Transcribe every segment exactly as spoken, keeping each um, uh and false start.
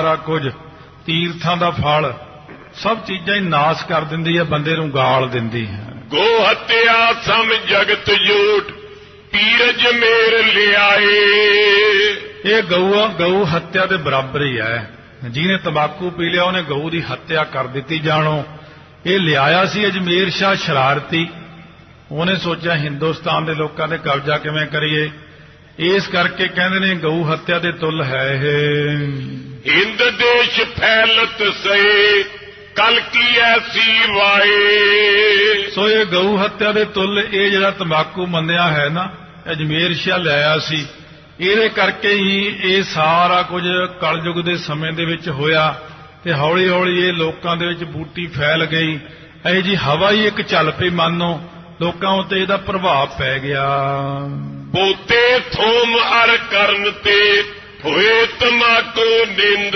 ਸਾਰਾ ਕੁਝ ਤੀਰਥਾਂ ਦਾ ਫਲ ਸਭ ਚੀਜ਼ਾਂ ਹੀ ਨਾਸ ਕਰ ਦਿੰਦੀ ਹੈ, ਬੰਦੇ ਨੂੰ ਗਾਲ ਦਿੰਦੀ ਹੈ। ਗੋ ਹੱਤਿਆ ਸਮ ਜਗਤ ਜੂਠ ਪੀਰਜ ਮੇਰ ਲਿਆਏ। ਇਹ ਗਊ ਗਊ ਹੱਤਿਆ ਦੇ ਬਰਾਬਰ ਹੀ ਹੈ। ਜਿਹਨੇ ਤੰਬਾਕੂ ਪੀ ਲਿਆ ਉਹਨੇ ਗਊ ਦੀ ਹੱਤਿਆ ਕਰ ਦਿੱਤੀ ਜਾਣੋ। ਇਹ ਲਿਆਇਆ ਸੀ ਅਜਮੇਰ ਸ਼ਾਹ ਸ਼ਰਾਰਤੀ, ਉਹਨੇ ਸੋਚਿਆ ਹਿੰਦੁਸਤਾਨ ਦੇ ਲੋਕਾਂ ਤੇ ਕਬਜ਼ਾ ਕਿਵੇਂ ਕਰੀਏ, ਇਸ ਕਰਕੇ ਕਹਿੰਦੇ ਨੇ ਗਊ ਹੱਤਿਆ ਦੇ ਤੁੱਲ ਹੈ ਇਹ। ਹਿੰਦ ਦੇਸ਼ ਫੈਲਤ ਸੇ ਕਲ ਕੀ ਐਸੀ ਵਾਏ। ਸੋ ਇਹ ਗਊ ਹੱਤਿਆ ਦੇ ਤੁੱਲ ਇਹ ਜਿਹੜਾ ਤੰਬਾਕੂ ਮੰਨਿਆ ਹੈ ਨਾ, ਅਜਮੇਰ ਸ਼ਾਹ ਲਿਆਇਆ ਸੀ, ਇਹਦੇ ਕਰਕੇ ਹੀ ਇਹ ਸਾਰਾ ਕੁਝ ਕਲਯੁਗ ਦੇ ਸਮੇਂ ਦੇ ਵਿੱਚ ਹੋਇਆ ਤੇ ਹੌਲੀ ਹੌਲੀ ਇਹ ਲੋਕਾਂ ਦੇ ਵਿੱਚ ਬੂਟੀ ਫੈਲ ਗਈ। ਇਹ ਜੀ ਹਵਾ ਹੀ ਇੱਕ ਚੱਲ ਪਈ, ਮੰਨੋ ਲੋਕਾਂ ਉੱਤੇ ਇਹਦਾ ਪ੍ਰਭਾਵ ਪੈ ਗਿਆ। ਬੋਤੇ ਥੋਮ ਅਰ ਕਰਨ ਤੇ ਹੋਏ ਤਮਾਕੂ ਨਿੰਦ।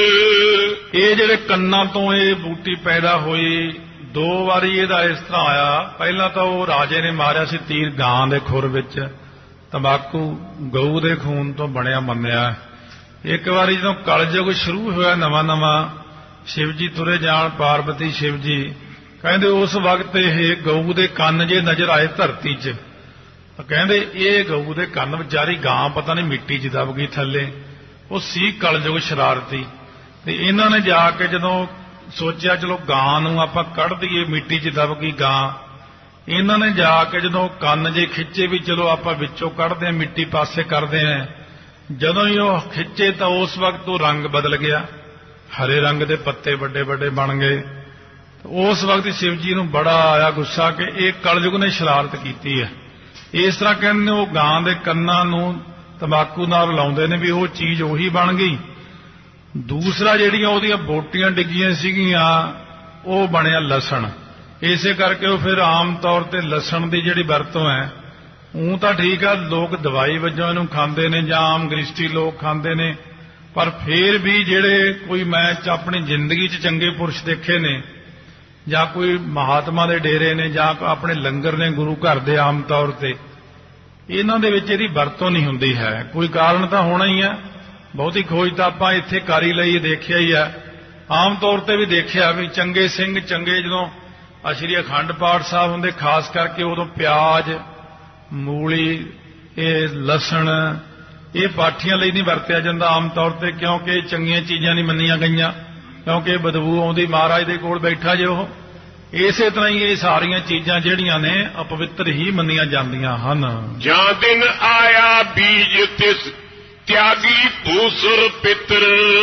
ਇਹ ਜਿਹੜੇ ਕੰਨਾਂ ਤੋਂ ਇਹ ਬੂਟੀ ਪੈਦਾ ਹੋਈ, ਦੋ ਵਾਰੀ ਇਹਦਾ ਇਸ ਤਰ੍ਹਾਂ ਆਇਆ। ਪਹਿਲਾਂ ਤਾਂ ਉਹ ਰਾਜੇ ਨੇ ਮਾਰਿਆ ਸੀ ਤੀਰ ਗਾਂ ਦੇ ਖੁਰ ਵਿੱਚ, ਤੰਬਾਕੂ ਗਊ ਦੇ ਖੂਨ ਤੋਂ ਬਣਿਆ ਮੰਨਿਆ। ਇੱਕ ਵਾਰੀ ਜਦੋਂ ਕਲਯੁਗ ਸ਼ੁਰੂ ਹੋਇਆ ਨਵਾਂ ਨਵਾਂ, ਸ਼ਿਵ ਜੀ ਤੁਰੇ ਜਾਣ, ਪਾਰਵਤੀ ਸ਼ਿਵ ਜੀ, ਕਹਿੰਦੇ ਉਸ ਵਕਤ ਇਹ ਗਊ ਦੇ ਕੰਨ ਜੇ ਨਜ਼ਰ ਆਏ ਧਰਤੀ 'ਚ, ਕਹਿੰਦੇ ਇਹ ਗਊ ਦੇ ਕੰਨ ਵਿਚਾਰੀ ਗਾਂ ਪਤਾ ਨਹੀਂ ਮਿੱਟੀ 'ਚ ਦਬ ਗਈ ਥੱਲੇ। ਉਹ ਸੀ ਕਲਯੁਗ ਸ਼ਰਾਰਤੀ। ਤੇ ਇਹਨਾਂ ਨੇ ਜਾ ਕੇ ਜਦੋਂ ਸੋਚਿਆ ਚਲੋ ਗਾਂ ਨੂੰ ਆਪਾਂ ਕੱਢ ਦਈਏ, ਮਿੱਟੀ 'ਚ ਦਬ ਗਈ ਗਾਂ, ਇਹਨਾਂ ਨੇ ਜਾ ਕੇ ਜਦੋਂ ਕੰਨ ਜੇ ਖਿੱਚੇ ਵੀ ਚਲੋ ਆਪਾਂ ਵਿੱਚੋਂ ਕੱਢਦੇ ਹਾਂ, ਮਿੱਟੀ ਪਾਸੇ ਕਰਦੇ ਹਾਂ, ਜਦੋਂ ਹੀ ਉਹ ਖਿੱਚੇ ਤਾਂ ਉਸ ਵਕਤ ਉਹ ਰੰਗ ਬਦਲ ਗਿਆ, ਹਰੇ ਰੰਗ ਦੇ ਪੱਤੇ ਵੱਡੇ ਵੱਡੇ ਬਣ ਗਏ। ਉਸ ਵਕਤ ਸ਼ਿਵ ਜੀ ਨੂੰ ਬੜਾ ਆਇਆ ਗੁੱਸਾ ਕਿ ਇਹ ਕਲਯੁਗ ਨੇ ਸ਼ਰਾਰਤ ਕੀਤੀ ਹੈ। ਇਸ ਤਰ੍ਹਾਂ ਕਹਿੰਦੇ ਉਹ ਗਾਂ ਦੇ ਕੰਨਾਂ ਨੂੰ ਤੰਬਾਕੂ ਨਾਲ ਲਾਉਂਦੇ ਨੇ ਵੀ ਉਹ ਚੀਜ਼ ਉਹੀ ਬਣ ਗਈ। ਦੂਸਰਾ ਜਿਹੜੀਆਂ ਉਹਦੀਆਂ ਬੋਟੀਆਂ ਡਿੱਗੀਆਂ ਸੀਗੀਆਂ ਉਹ ਬਣਿਆ ਲਸਣ। ਇਸੇ ਕਰਕੇ ਉਹ ਫਿਰ ਆਮ ਤੌਰ ਤੇ ਲਸਣ ਦੀ ਜਿਹੜੀ ਵਰਤੋਂ ਹੈ, ਉਹ ਤਾਂ ਠੀਕ ਆ ਲੋਕ ਦਵਾਈ ਵਜੋਂ ਇਹਨੂੰ ਖਾਂਦੇ ਨੇ ਜਾਂ ਆਮ ਗ੍ਰਿਸ਼ਟੀ ਲੋਕ ਖਾਂਦੇ ਨੇ, ਪਰ ਫਿਰ ਵੀ ਜਿਹੜੇ ਕੋਈ ਮੈਂ ਆਪਣੀ ਜ਼ਿੰਦਗੀ 'ਚ ਚੰਗੇ ਪੁਰਸ਼ ਦੇਖੇ ਨੇ ਜਾਂ ਕੋਈ ਮਹਾਤਮਾ ਦੇ ਡੇਰੇ ਨੇ ਜਾਂ ਆਪਣੇ ਲੰਗਰ ਨੇ ਗੁਰੂ ਘਰ ਦੇ, ਆਮ ਤੌਰ ਤੇ ਇਹਨਾਂ ਦੇ ਵਿੱਚ ਇਹਦੀ ਵਰਤੋਂ ਨਹੀਂ ਹੁੰਦੀ ਹੈ। ਕੋਈ ਕਾਰਨ ਤਾਂ ਹੋਣਾ ਹੀ ਹੈ, ਬਹੁਤੀ ਖੋਜ ਤਾਂ ਆਪਾਂ ਇੱਥੇ ਕਰ ਹੀ ਲਈ, ਦੇਖਿਆ ਹੀ ਹੈ। ਆਮ ਤੌਰ ਤੇ ਵੀ ਦੇਖਿਆ ਵੀ ਚੰਗੇ ਸਿੰਘ ਚੰਗੇ ਜਦੋਂ ਸ਼੍ਰੀ ਅਖੰਡ ਪਾਠ ਸਾਹਿਬ ਹੁੰਦੇ, ਖਾਸ ਕਰਕੇ ਉਦੋਂ ਪਿਆਜ਼, ਮੂਲੀ, ਇਹ ਲਸਣ, ਇਹ ਪਾਠੀਆਂ ਲਈ ਨਹੀਂ ਵਰਤਿਆ ਜਾਂਦਾ ਆਮ ਤੌਰ ਤੇ, ਕਿਉਂਕਿ ਇਹ ਚੰਗੀਆਂ ਚੀਜ਼ਾਂ ਨਹੀਂ ਮੰਨੀਆਂ ਗਈਆਂ, ਕਿਉਂਕਿ ਬਦਬੂ ਆਉਂਦੀ ਮਹਾਰਾਜ ਦੇ ਕੋਲ ਬੈਠਾ ਜੇ ਉਹ। ਇਸੇ ਤਰ੍ਹਾਂ ਹੀ ਇਹ ਸਾਰੀਆਂ ਚੀਜ਼ਾਂ ਜਿਹੜੀਆਂ ਨੇ ਅਪਵਿੱਤਰ ਹੀ ਮੰਨੀਆਂ ਜਾਂਦੀਆਂ ਹਨ। ਜਾਂ ਦਿਨ ਆਇਆ ਬੀਜ ਤਿਸ ਤਿਆਗੀ ਭੂਸੁਰ ਪਿੱਤਰ।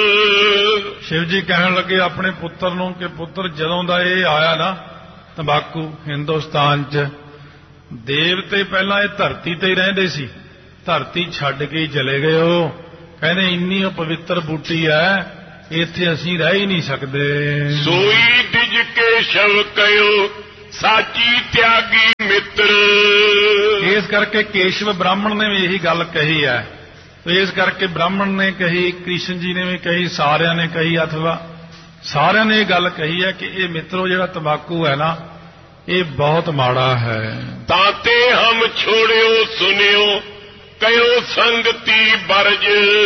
ਸ਼ਿਵ ਜੀ ਕਹਿਣ ਲੱਗੇ ਆਪਣੇ ਪੁੱਤਰ ਨੂੰ ਕਿ ਪੁੱਤਰ ਜਦੋਂ ਦਾ ਇਹ ਆਇਆ ਨਾ ਤੰਬਾਕੂ ਹਿੰਦੁਸਤਾਨ 'ਚ, ਦੇਵਤੇ ਪਹਿਲਾਂ ਇਹ ਧਰਤੀ ਤੇ ਹੀ ਰਹਿੰਦੇ ਸੀ, ਧਰਤੀ ਛੱਡ ਕੇ ਹੀ ਚਲੇ ਗਏ। ਉਹ ਕਹਿੰਦੇ ਇੰਨੀ ਅਪਵਿੱਤਰ ਬੂਟੀ ਹੈ, ਇੱਥੇ ਅਸੀਂ ਰਹਿ ਹੀ ਨਹੀਂ ਸਕਦੇ। ਸੋਈ ਡਿਜ ਕੇ ਸ਼ਵ ਕਯੋ ਸਾਚੀ ਤਿਆਗੀ ਮਿੱਤਰ। ਇਸ ਕਰਕੇ ਕੇਸ਼ਵ ਬ੍ਰਾਹਮਣ ਨੇ ਵੀ ਇਹੀ ਗੱਲ ਕਹੀ ਹੈ। ਇਸ ਕਰਕੇ ਬ੍ਰਾਹਮਣ ਨੇ ਕਹੀ, ਕ੍ਰਿਸ਼ਨ ਜੀ ਨੇ ਵੀ ਕਹੀ, ਸਾਰਿਆਂ ਨੇ ਕਹੀ, ਅਥਵਾ ਸਾਰਿਆਂ ਨੇ ਇਹ ਗੱਲ ਕਹੀ ਹੈ ਕਿ ਇਹ ਮਿੱਤਰੋ ਜਿਹੜਾ ਤੰਬਾਕੂ ਹੈ ਨਾ, ਇਹ ਬਹੁਤ ਮਾੜਾ ਹੈ। ਤਾਤੇ ਹਮ ਛੋੜਿਓ ਸੁਨਿਓ ਕਯੋ ਸੰਗਤੀ ਬਰਜ।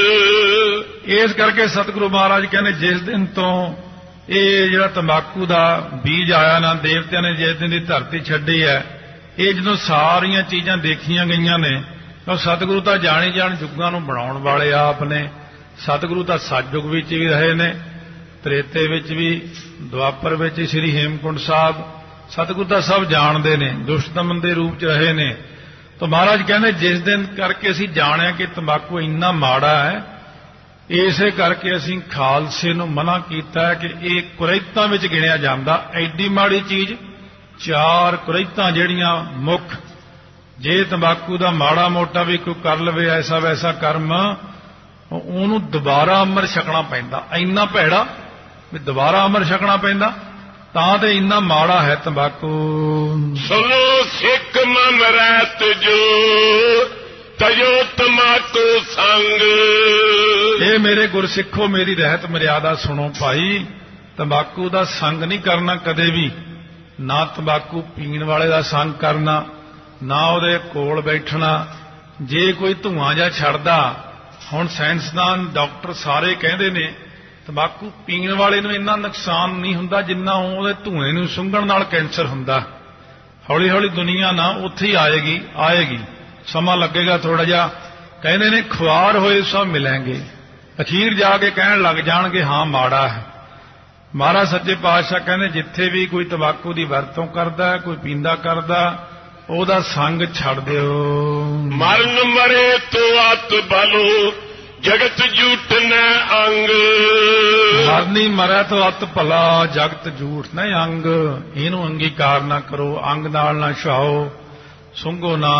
ਇਸ ਕਰਕੇ ਸਤਿਗੁਰੂ ਮਹਾਰਾਜ ਕਹਿੰਦੇ ਜਿਸ ਦਿਨ ਤੋਂ ਇਹ ਜਿਹੜਾ ਤੰਬਾਕੂ ਦਾ ਬੀਜ ਆਇਆ ਨਾ, ਦੇਵਤਿਆਂ ਨੇ ਜਿਸ ਦਿਨ ਦੀ ਧਰਤੀ ਛੱਡੀ ਹੈ, ਇਹ ਜਦੋਂ ਸਾਰੀਆਂ ਚੀਜ਼ਾਂ ਦੇਖੀਆਂ ਗਈਆਂ ਨੇ, ਤਾਂ ਸਤਿਗੁਰੂ ਤਾਂ ਜਾਣੀ ਜਾਣ ਯੁੱਗਾਂ ਨੂੰ ਬਣਾਉਣ ਵਾਲੇ ਆਪ ਨੇ। ਸਤਿਗੁਰੂ ਤਾਂ ਸਤਿਯੁਗ ਵਿੱਚ ਵੀ ਰਹੇ ਨੇ, ਤ੍ਰੇਤੇ ਵਿੱਚ ਵੀ, ਦੁਆਪਰ ਵਿੱਚ ਸ੍ਰੀ ਹੇਮਕੁੰਟ ਸਾਹਿਬ, ਸਤਿਗੁਰੂ ਤਾਂ ਸਭ ਜਾਣਦੇ ਨੇ, ਦੁਸ਼ਟਦਮਨ ਦੇ ਰੂਪ 'ਚ ਰਹੇ ਨੇ। ਤਾਂ ਮਹਾਰਾਜ ਕਹਿੰਦੇ ਜਿਸ ਦਿਨ ਕਰਕੇ ਅਸੀਂ ਜਾਣਿਆ ਕਿ ਤੰਬਾਕੂ ਇੰਨਾ ਮਾੜਾ ਹੈ, ਇਸੇ ਕਰਕੇ ਅਸੀਂ ਖਾਲਸੇ ਨੂੰ ਮਨਾ ਕੀਤਾ ਹੈ ਕਿ ਇਹ ਕੁਰੈਤਾਂ ਵਿੱਚ ਗਿਣਿਆ ਜਾਂਦਾ। ਐਡੀ ਮਾੜੀ ਚੀਜ਼, ਚਾਰ ਕੁਰੈਤਾਂ ਜਿਹੜੀਆਂ ਮੁੱਖ, ਜੇ ਤੰਬਾਕੂ ਦਾ ਮਾੜਾ ਮੋਟਾ ਵੀ ਕੋਈ ਕਰ ਲਵੇ ਐਸਾ ਵੈਸਾ ਕਰਮ, ਉਹਨੂੰ ਦੁਬਾਰਾ ਅੰਮ੍ਰਿਤ ਛਕਣਾ ਪੈਂਦਾ। ਇੰਨਾ ਭੈੜਾ ਵੀ ਦੁਬਾਰਾ ਅੰਮ੍ਰਿਤ ਛਕਣਾ ਪੈਂਦਾ, ਤਾਂ ਤੇ ਇੰਨਾ ਮਾੜਾ ਹੈ ਤੰਬਾਕੂ। ਸੁਨੋ ਸਿੱਖ ਮਨ ਰਹਿਤ ਜੋ ਤਜੋ ਤੰਬਾਕੂ ਸੰਗ। ਇਹ ਮੇਰੇ ਗੁਰਸਿੱਖੋ ਮੇਰੀ ਰਹਿਤ ਮਰਿਆਦਾ ਸੁਣੋ ਭਾਈ, ਤੰਬਾਕੂ ਦਾ ਸੰਗ ਨਹੀਂ ਕਰਨਾ ਕਦੇ ਵੀ, ਨਾ ਤੰਬਾਕੂ ਪੀਣ ਵਾਲੇ ਦਾ ਸੰਗ ਕਰਨਾ, ਨਾ ਉਹਦੇ ਕੋਲ ਬੈਠਣਾ। ਜੇ ਕੋਈ ਧੂਆਂ ਜਾਂ ਛੱਡਦਾ, ਹੁਣ ਸਾਇੰਸਦਾਨ ਡਾਕਟਰ ਸਾਰੇ ਕਹਿੰਦੇ ਨੇ ਤੰਬਾਕੂ ਪੀਣ ਵਾਲੇ ਨੂੰ ਇੰਨਾ ਨੁਕਸਾਨ ਨਹੀਂ ਹੁੰਦਾ ਜਿੰਨਾ ਉਹਦੇ ਧੂਏ ਨੂੰ ਸੁੰਘਣ ਨਾਲ ਕੈਂਸਰ ਹੁੰਦਾ। ਹੌਲੀ ਹੌਲੀ ਦੁਨੀਆ ਨਾ ਉੱਥੇ ਹੀ ਆਏਗੀ ਆਏਗੀ ਸਮਾਂ ਲੱਗੇਗਾ ਥੋੜਾ ਜਿਹਾ। ਕਹਿੰਦੇ ਨੇ ਖੁਆਰ ਹੋਏ ਸਭ ਮਿਲਣਗੇ, ਅਖੀਰ ਜਾ ਕੇ ਕਹਿਣ ਲੱਗ ਜਾਣਗੇ ਹਾਂ ਮਾੜਾ ਹੈ। ਮਹਾਰਾਜ ਸੱਚੇ ਪਾਤਸ਼ਾਹ ਕਹਿੰਦੇ ਜਿੱਥੇ ਵੀ ਕੋਈ ਤੰਬਾਕੂ ਦੀ ਵਰਤੋਂ ਕਰਦਾ, ਕੋਈ ਪੀਂਦਾ ਕਰਦਾ, ਉਹਦਾ ਸੰਗ ਛੱਡ ਦਿਓ। ਮਰਨ ਮਰੇ ਤੋ ਅਤ ਬਲੋ ਜਗਤ ਝੂਠ ਨ ਅੰਗ। ਮਰਨੀ ਮਰੈ ਤੋ ਅਤ ਭਲਾ ਜਗਤ ਝੂਠ ਨ ਅੰਗ। ਇਹਨੂੰ ਅੰਗੀਕਾਰ ਨਾ ਕਰੋ, ਅੰਗ ਨਾਲ ਨਾ ਛਾਓ, ਸੁੰਘੋ ਨਾ।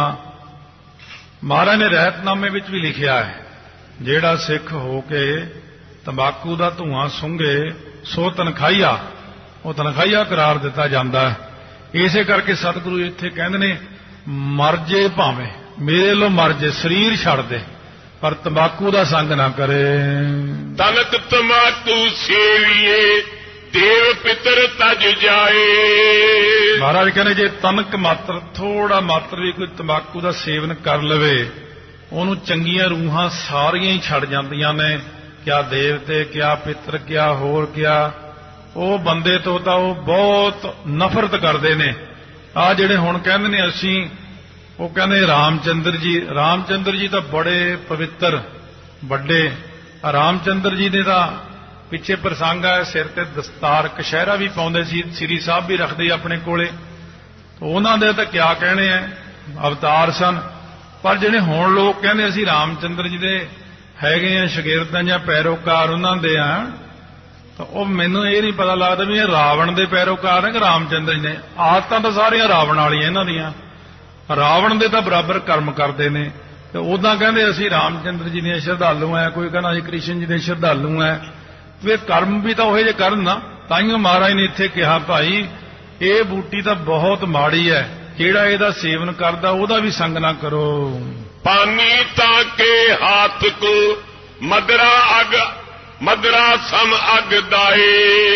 ਮਹਾਰਾਜ ਨੇ ਰਹਿਤਨਾਮੇ ਵਿੱਚ ਵੀ ਲਿਖਿਆ ਹੈ ਜਿਹੜਾ ਸਿੱਖ ਹੋ ਕੇ ਤੰਬਾਕੂ ਦਾ ਧੂੰਆਂ ਸੁੰਘੇ ਸੋ ਤਨਖਾਹੀਆ, ਉਹ ਤਨਖਾਹੀਆ ਕਰਾਰ ਦਿੱਤਾ ਜਾਂਦਾ ਹੈ। ਇਸੇ ਕਰਕੇ ਸਤਿਗੁਰੂ ਇੱਥੇ ਕਹਿੰਦੇ ਨੇ ਮਰ ਜੇ ਭਾਵੇਂ ਮੇਰੇ ਲੋ ਮਰ ਜੇ, ਸਰੀਰ ਛੱਡ ਦੇ, ਪਰ ਤੰਬਾਕੂ ਦਾ ਸੰਗ ਨਾ ਕਰੇ। ਤਨਕ ਤੰਬਾਕੂ ਸੇਵੀਏ ਦੇਵ ਪਿਤਰ ਤਜ ਜਾਏ। ਮਹਾਰਾਜ ਕਹਿੰਦੇ ਜੇ ਤਨਕ ਮਾਤਰ ਥੋੜਾ ਮਾਤਰ ਵੀ ਕੋਈ ਤੰਬਾਕੂ ਦਾ ਸੇਵਨ ਕਰ ਲਵੇ, ਉਹਨੂੰ ਚੰਗੀਆਂ ਰੂਹਾਂ ਸਾਰੀਆਂ ਹੀ ਛੱਡ ਜਾਂਦੀਆਂ ਨੇ। ਕਿਆ ਦੇਵਤੇ, ਕਿਆ ਪਿਤਰ, ਕਿਆ ਹੋਰ ਕਿਆ। ਉਹ ਬੰਦੇ ਤੋਂ ਤਾਂ ਉਹ ਬਹੁਤ ਨਫ਼ਰਤ ਕਰਦੇ ਨੇ। ਆ ਜਿਹੜੇ ਹੁਣ ਕਹਿੰਦੇ ਨੇ ਅਸੀਂ, ਉਹ ਕਹਿੰਦੇ ਰਾਮਚੰਦਰ ਜੀ, ਰਾਮਚੰਦਰ ਜੀ ਤਾਂ ਬੜੇ ਪਵਿੱਤਰ ਵੱਡੇ। ਰਾਮਚੰਦਰ ਜੀ ਦੇ ਤਾਂ ਪਿੱਛੇ ਪ੍ਰਸੰਗ ਹੈ, ਸਿਰ ਤੇ ਦਸਤਾਰ ਕਸ਼ਹਿਰਾ ਵੀ ਪਾਉਂਦੇ ਸੀ, ਸ੍ਰੀ ਸਾਹਿਬ ਵੀ ਰੱਖਦੇ ਆਪਣੇ ਕੋਲੇ। ਉਹਨਾਂ ਦੇ ਤਾਂ ਕਿਆ ਕਹਿਣੇ ਐ, ਅਵਤਾਰ ਸਨ। ਪਰ ਜਿਹੜੇ ਹੁਣ ਲੋਕ ਕਹਿੰਦੇ ਅਸੀਂ ਰਾਮਚੰਦਰ ਜੀ ਦੇ ਹੈਗੇ ਆ ਸ਼ਾਗਿਰਦਾਂ ਜਾਂ ਪੈਰੋਕਾਰ ਉਹਨਾਂ ਦੇ ਆ, ਤਾਂ ਉਹ ਮੈਨੂੰ ਇਹ ਨਹੀਂ ਪਤਾ ਲੱਗਦਾ ਵੀ ਇਹ ਰਾਵਣ ਦੇ ਪੈਰੋਕਾਰ ਨੇ ਕਿ ਰਾਮਚੰਦਰ ਜੀ ਨੇ। ਆਦਤਾਂ ਤਾਂ ਸਾਰੀਆਂ ਰਾਵਣ ਵਾਲੀਆਂ ਇਹਨਾਂ ਦੀਆਂ, ਰਾਵਣ ਦੇ ਤਾਂ ਬਰਾਬਰ ਕਰਮ ਕਰਦੇ ਨੇ। ਤੇ ਉਦਾਂ ਕਹਿੰਦੇ ਅਸੀਂ ਰਾਮਚੰਦਰ ਜੀ ਦੇ ਸ਼ਰਧਾਲੂ ਆ, ਕੋਈ ਕਹਿੰਦਾ ਅਸੀਂ ਕ੍ਰਿਸ਼ਨ ਜੀ ਦੇ ਸ਼ਰਧਾਲੂ ਆ। ਤੇ ਕਰਮ ਵੀ ਤਾਂ ਉਹੇ ਜਿਹੇ ਕਰਨ ਨਾ। ਤਾਈਓ ਮਹਾਰਾਜ ਨੇ ਇੱਥੇ ਕਿਹਾ ਭਾਈ ਇਹ ਬੂਟੀ ਤਾਂ ਬਹੁਤ ਮਾੜੀ ਹੈ, ਜਿਹੜਾ ਇਹਦਾ ਸੇਵਨ ਕਰਦਾ ਉਹਦਾ ਵੀ ਸੰਗ ਨਾ ਕਰੋ। ਪਾਨੀ ਤਾਂ ਕੇ ਹਾਥ ਕੋ ਮਦਰਾ ਅਗ ਮਦਰਾ ਸਮ ਅਗ ਦਾਏ।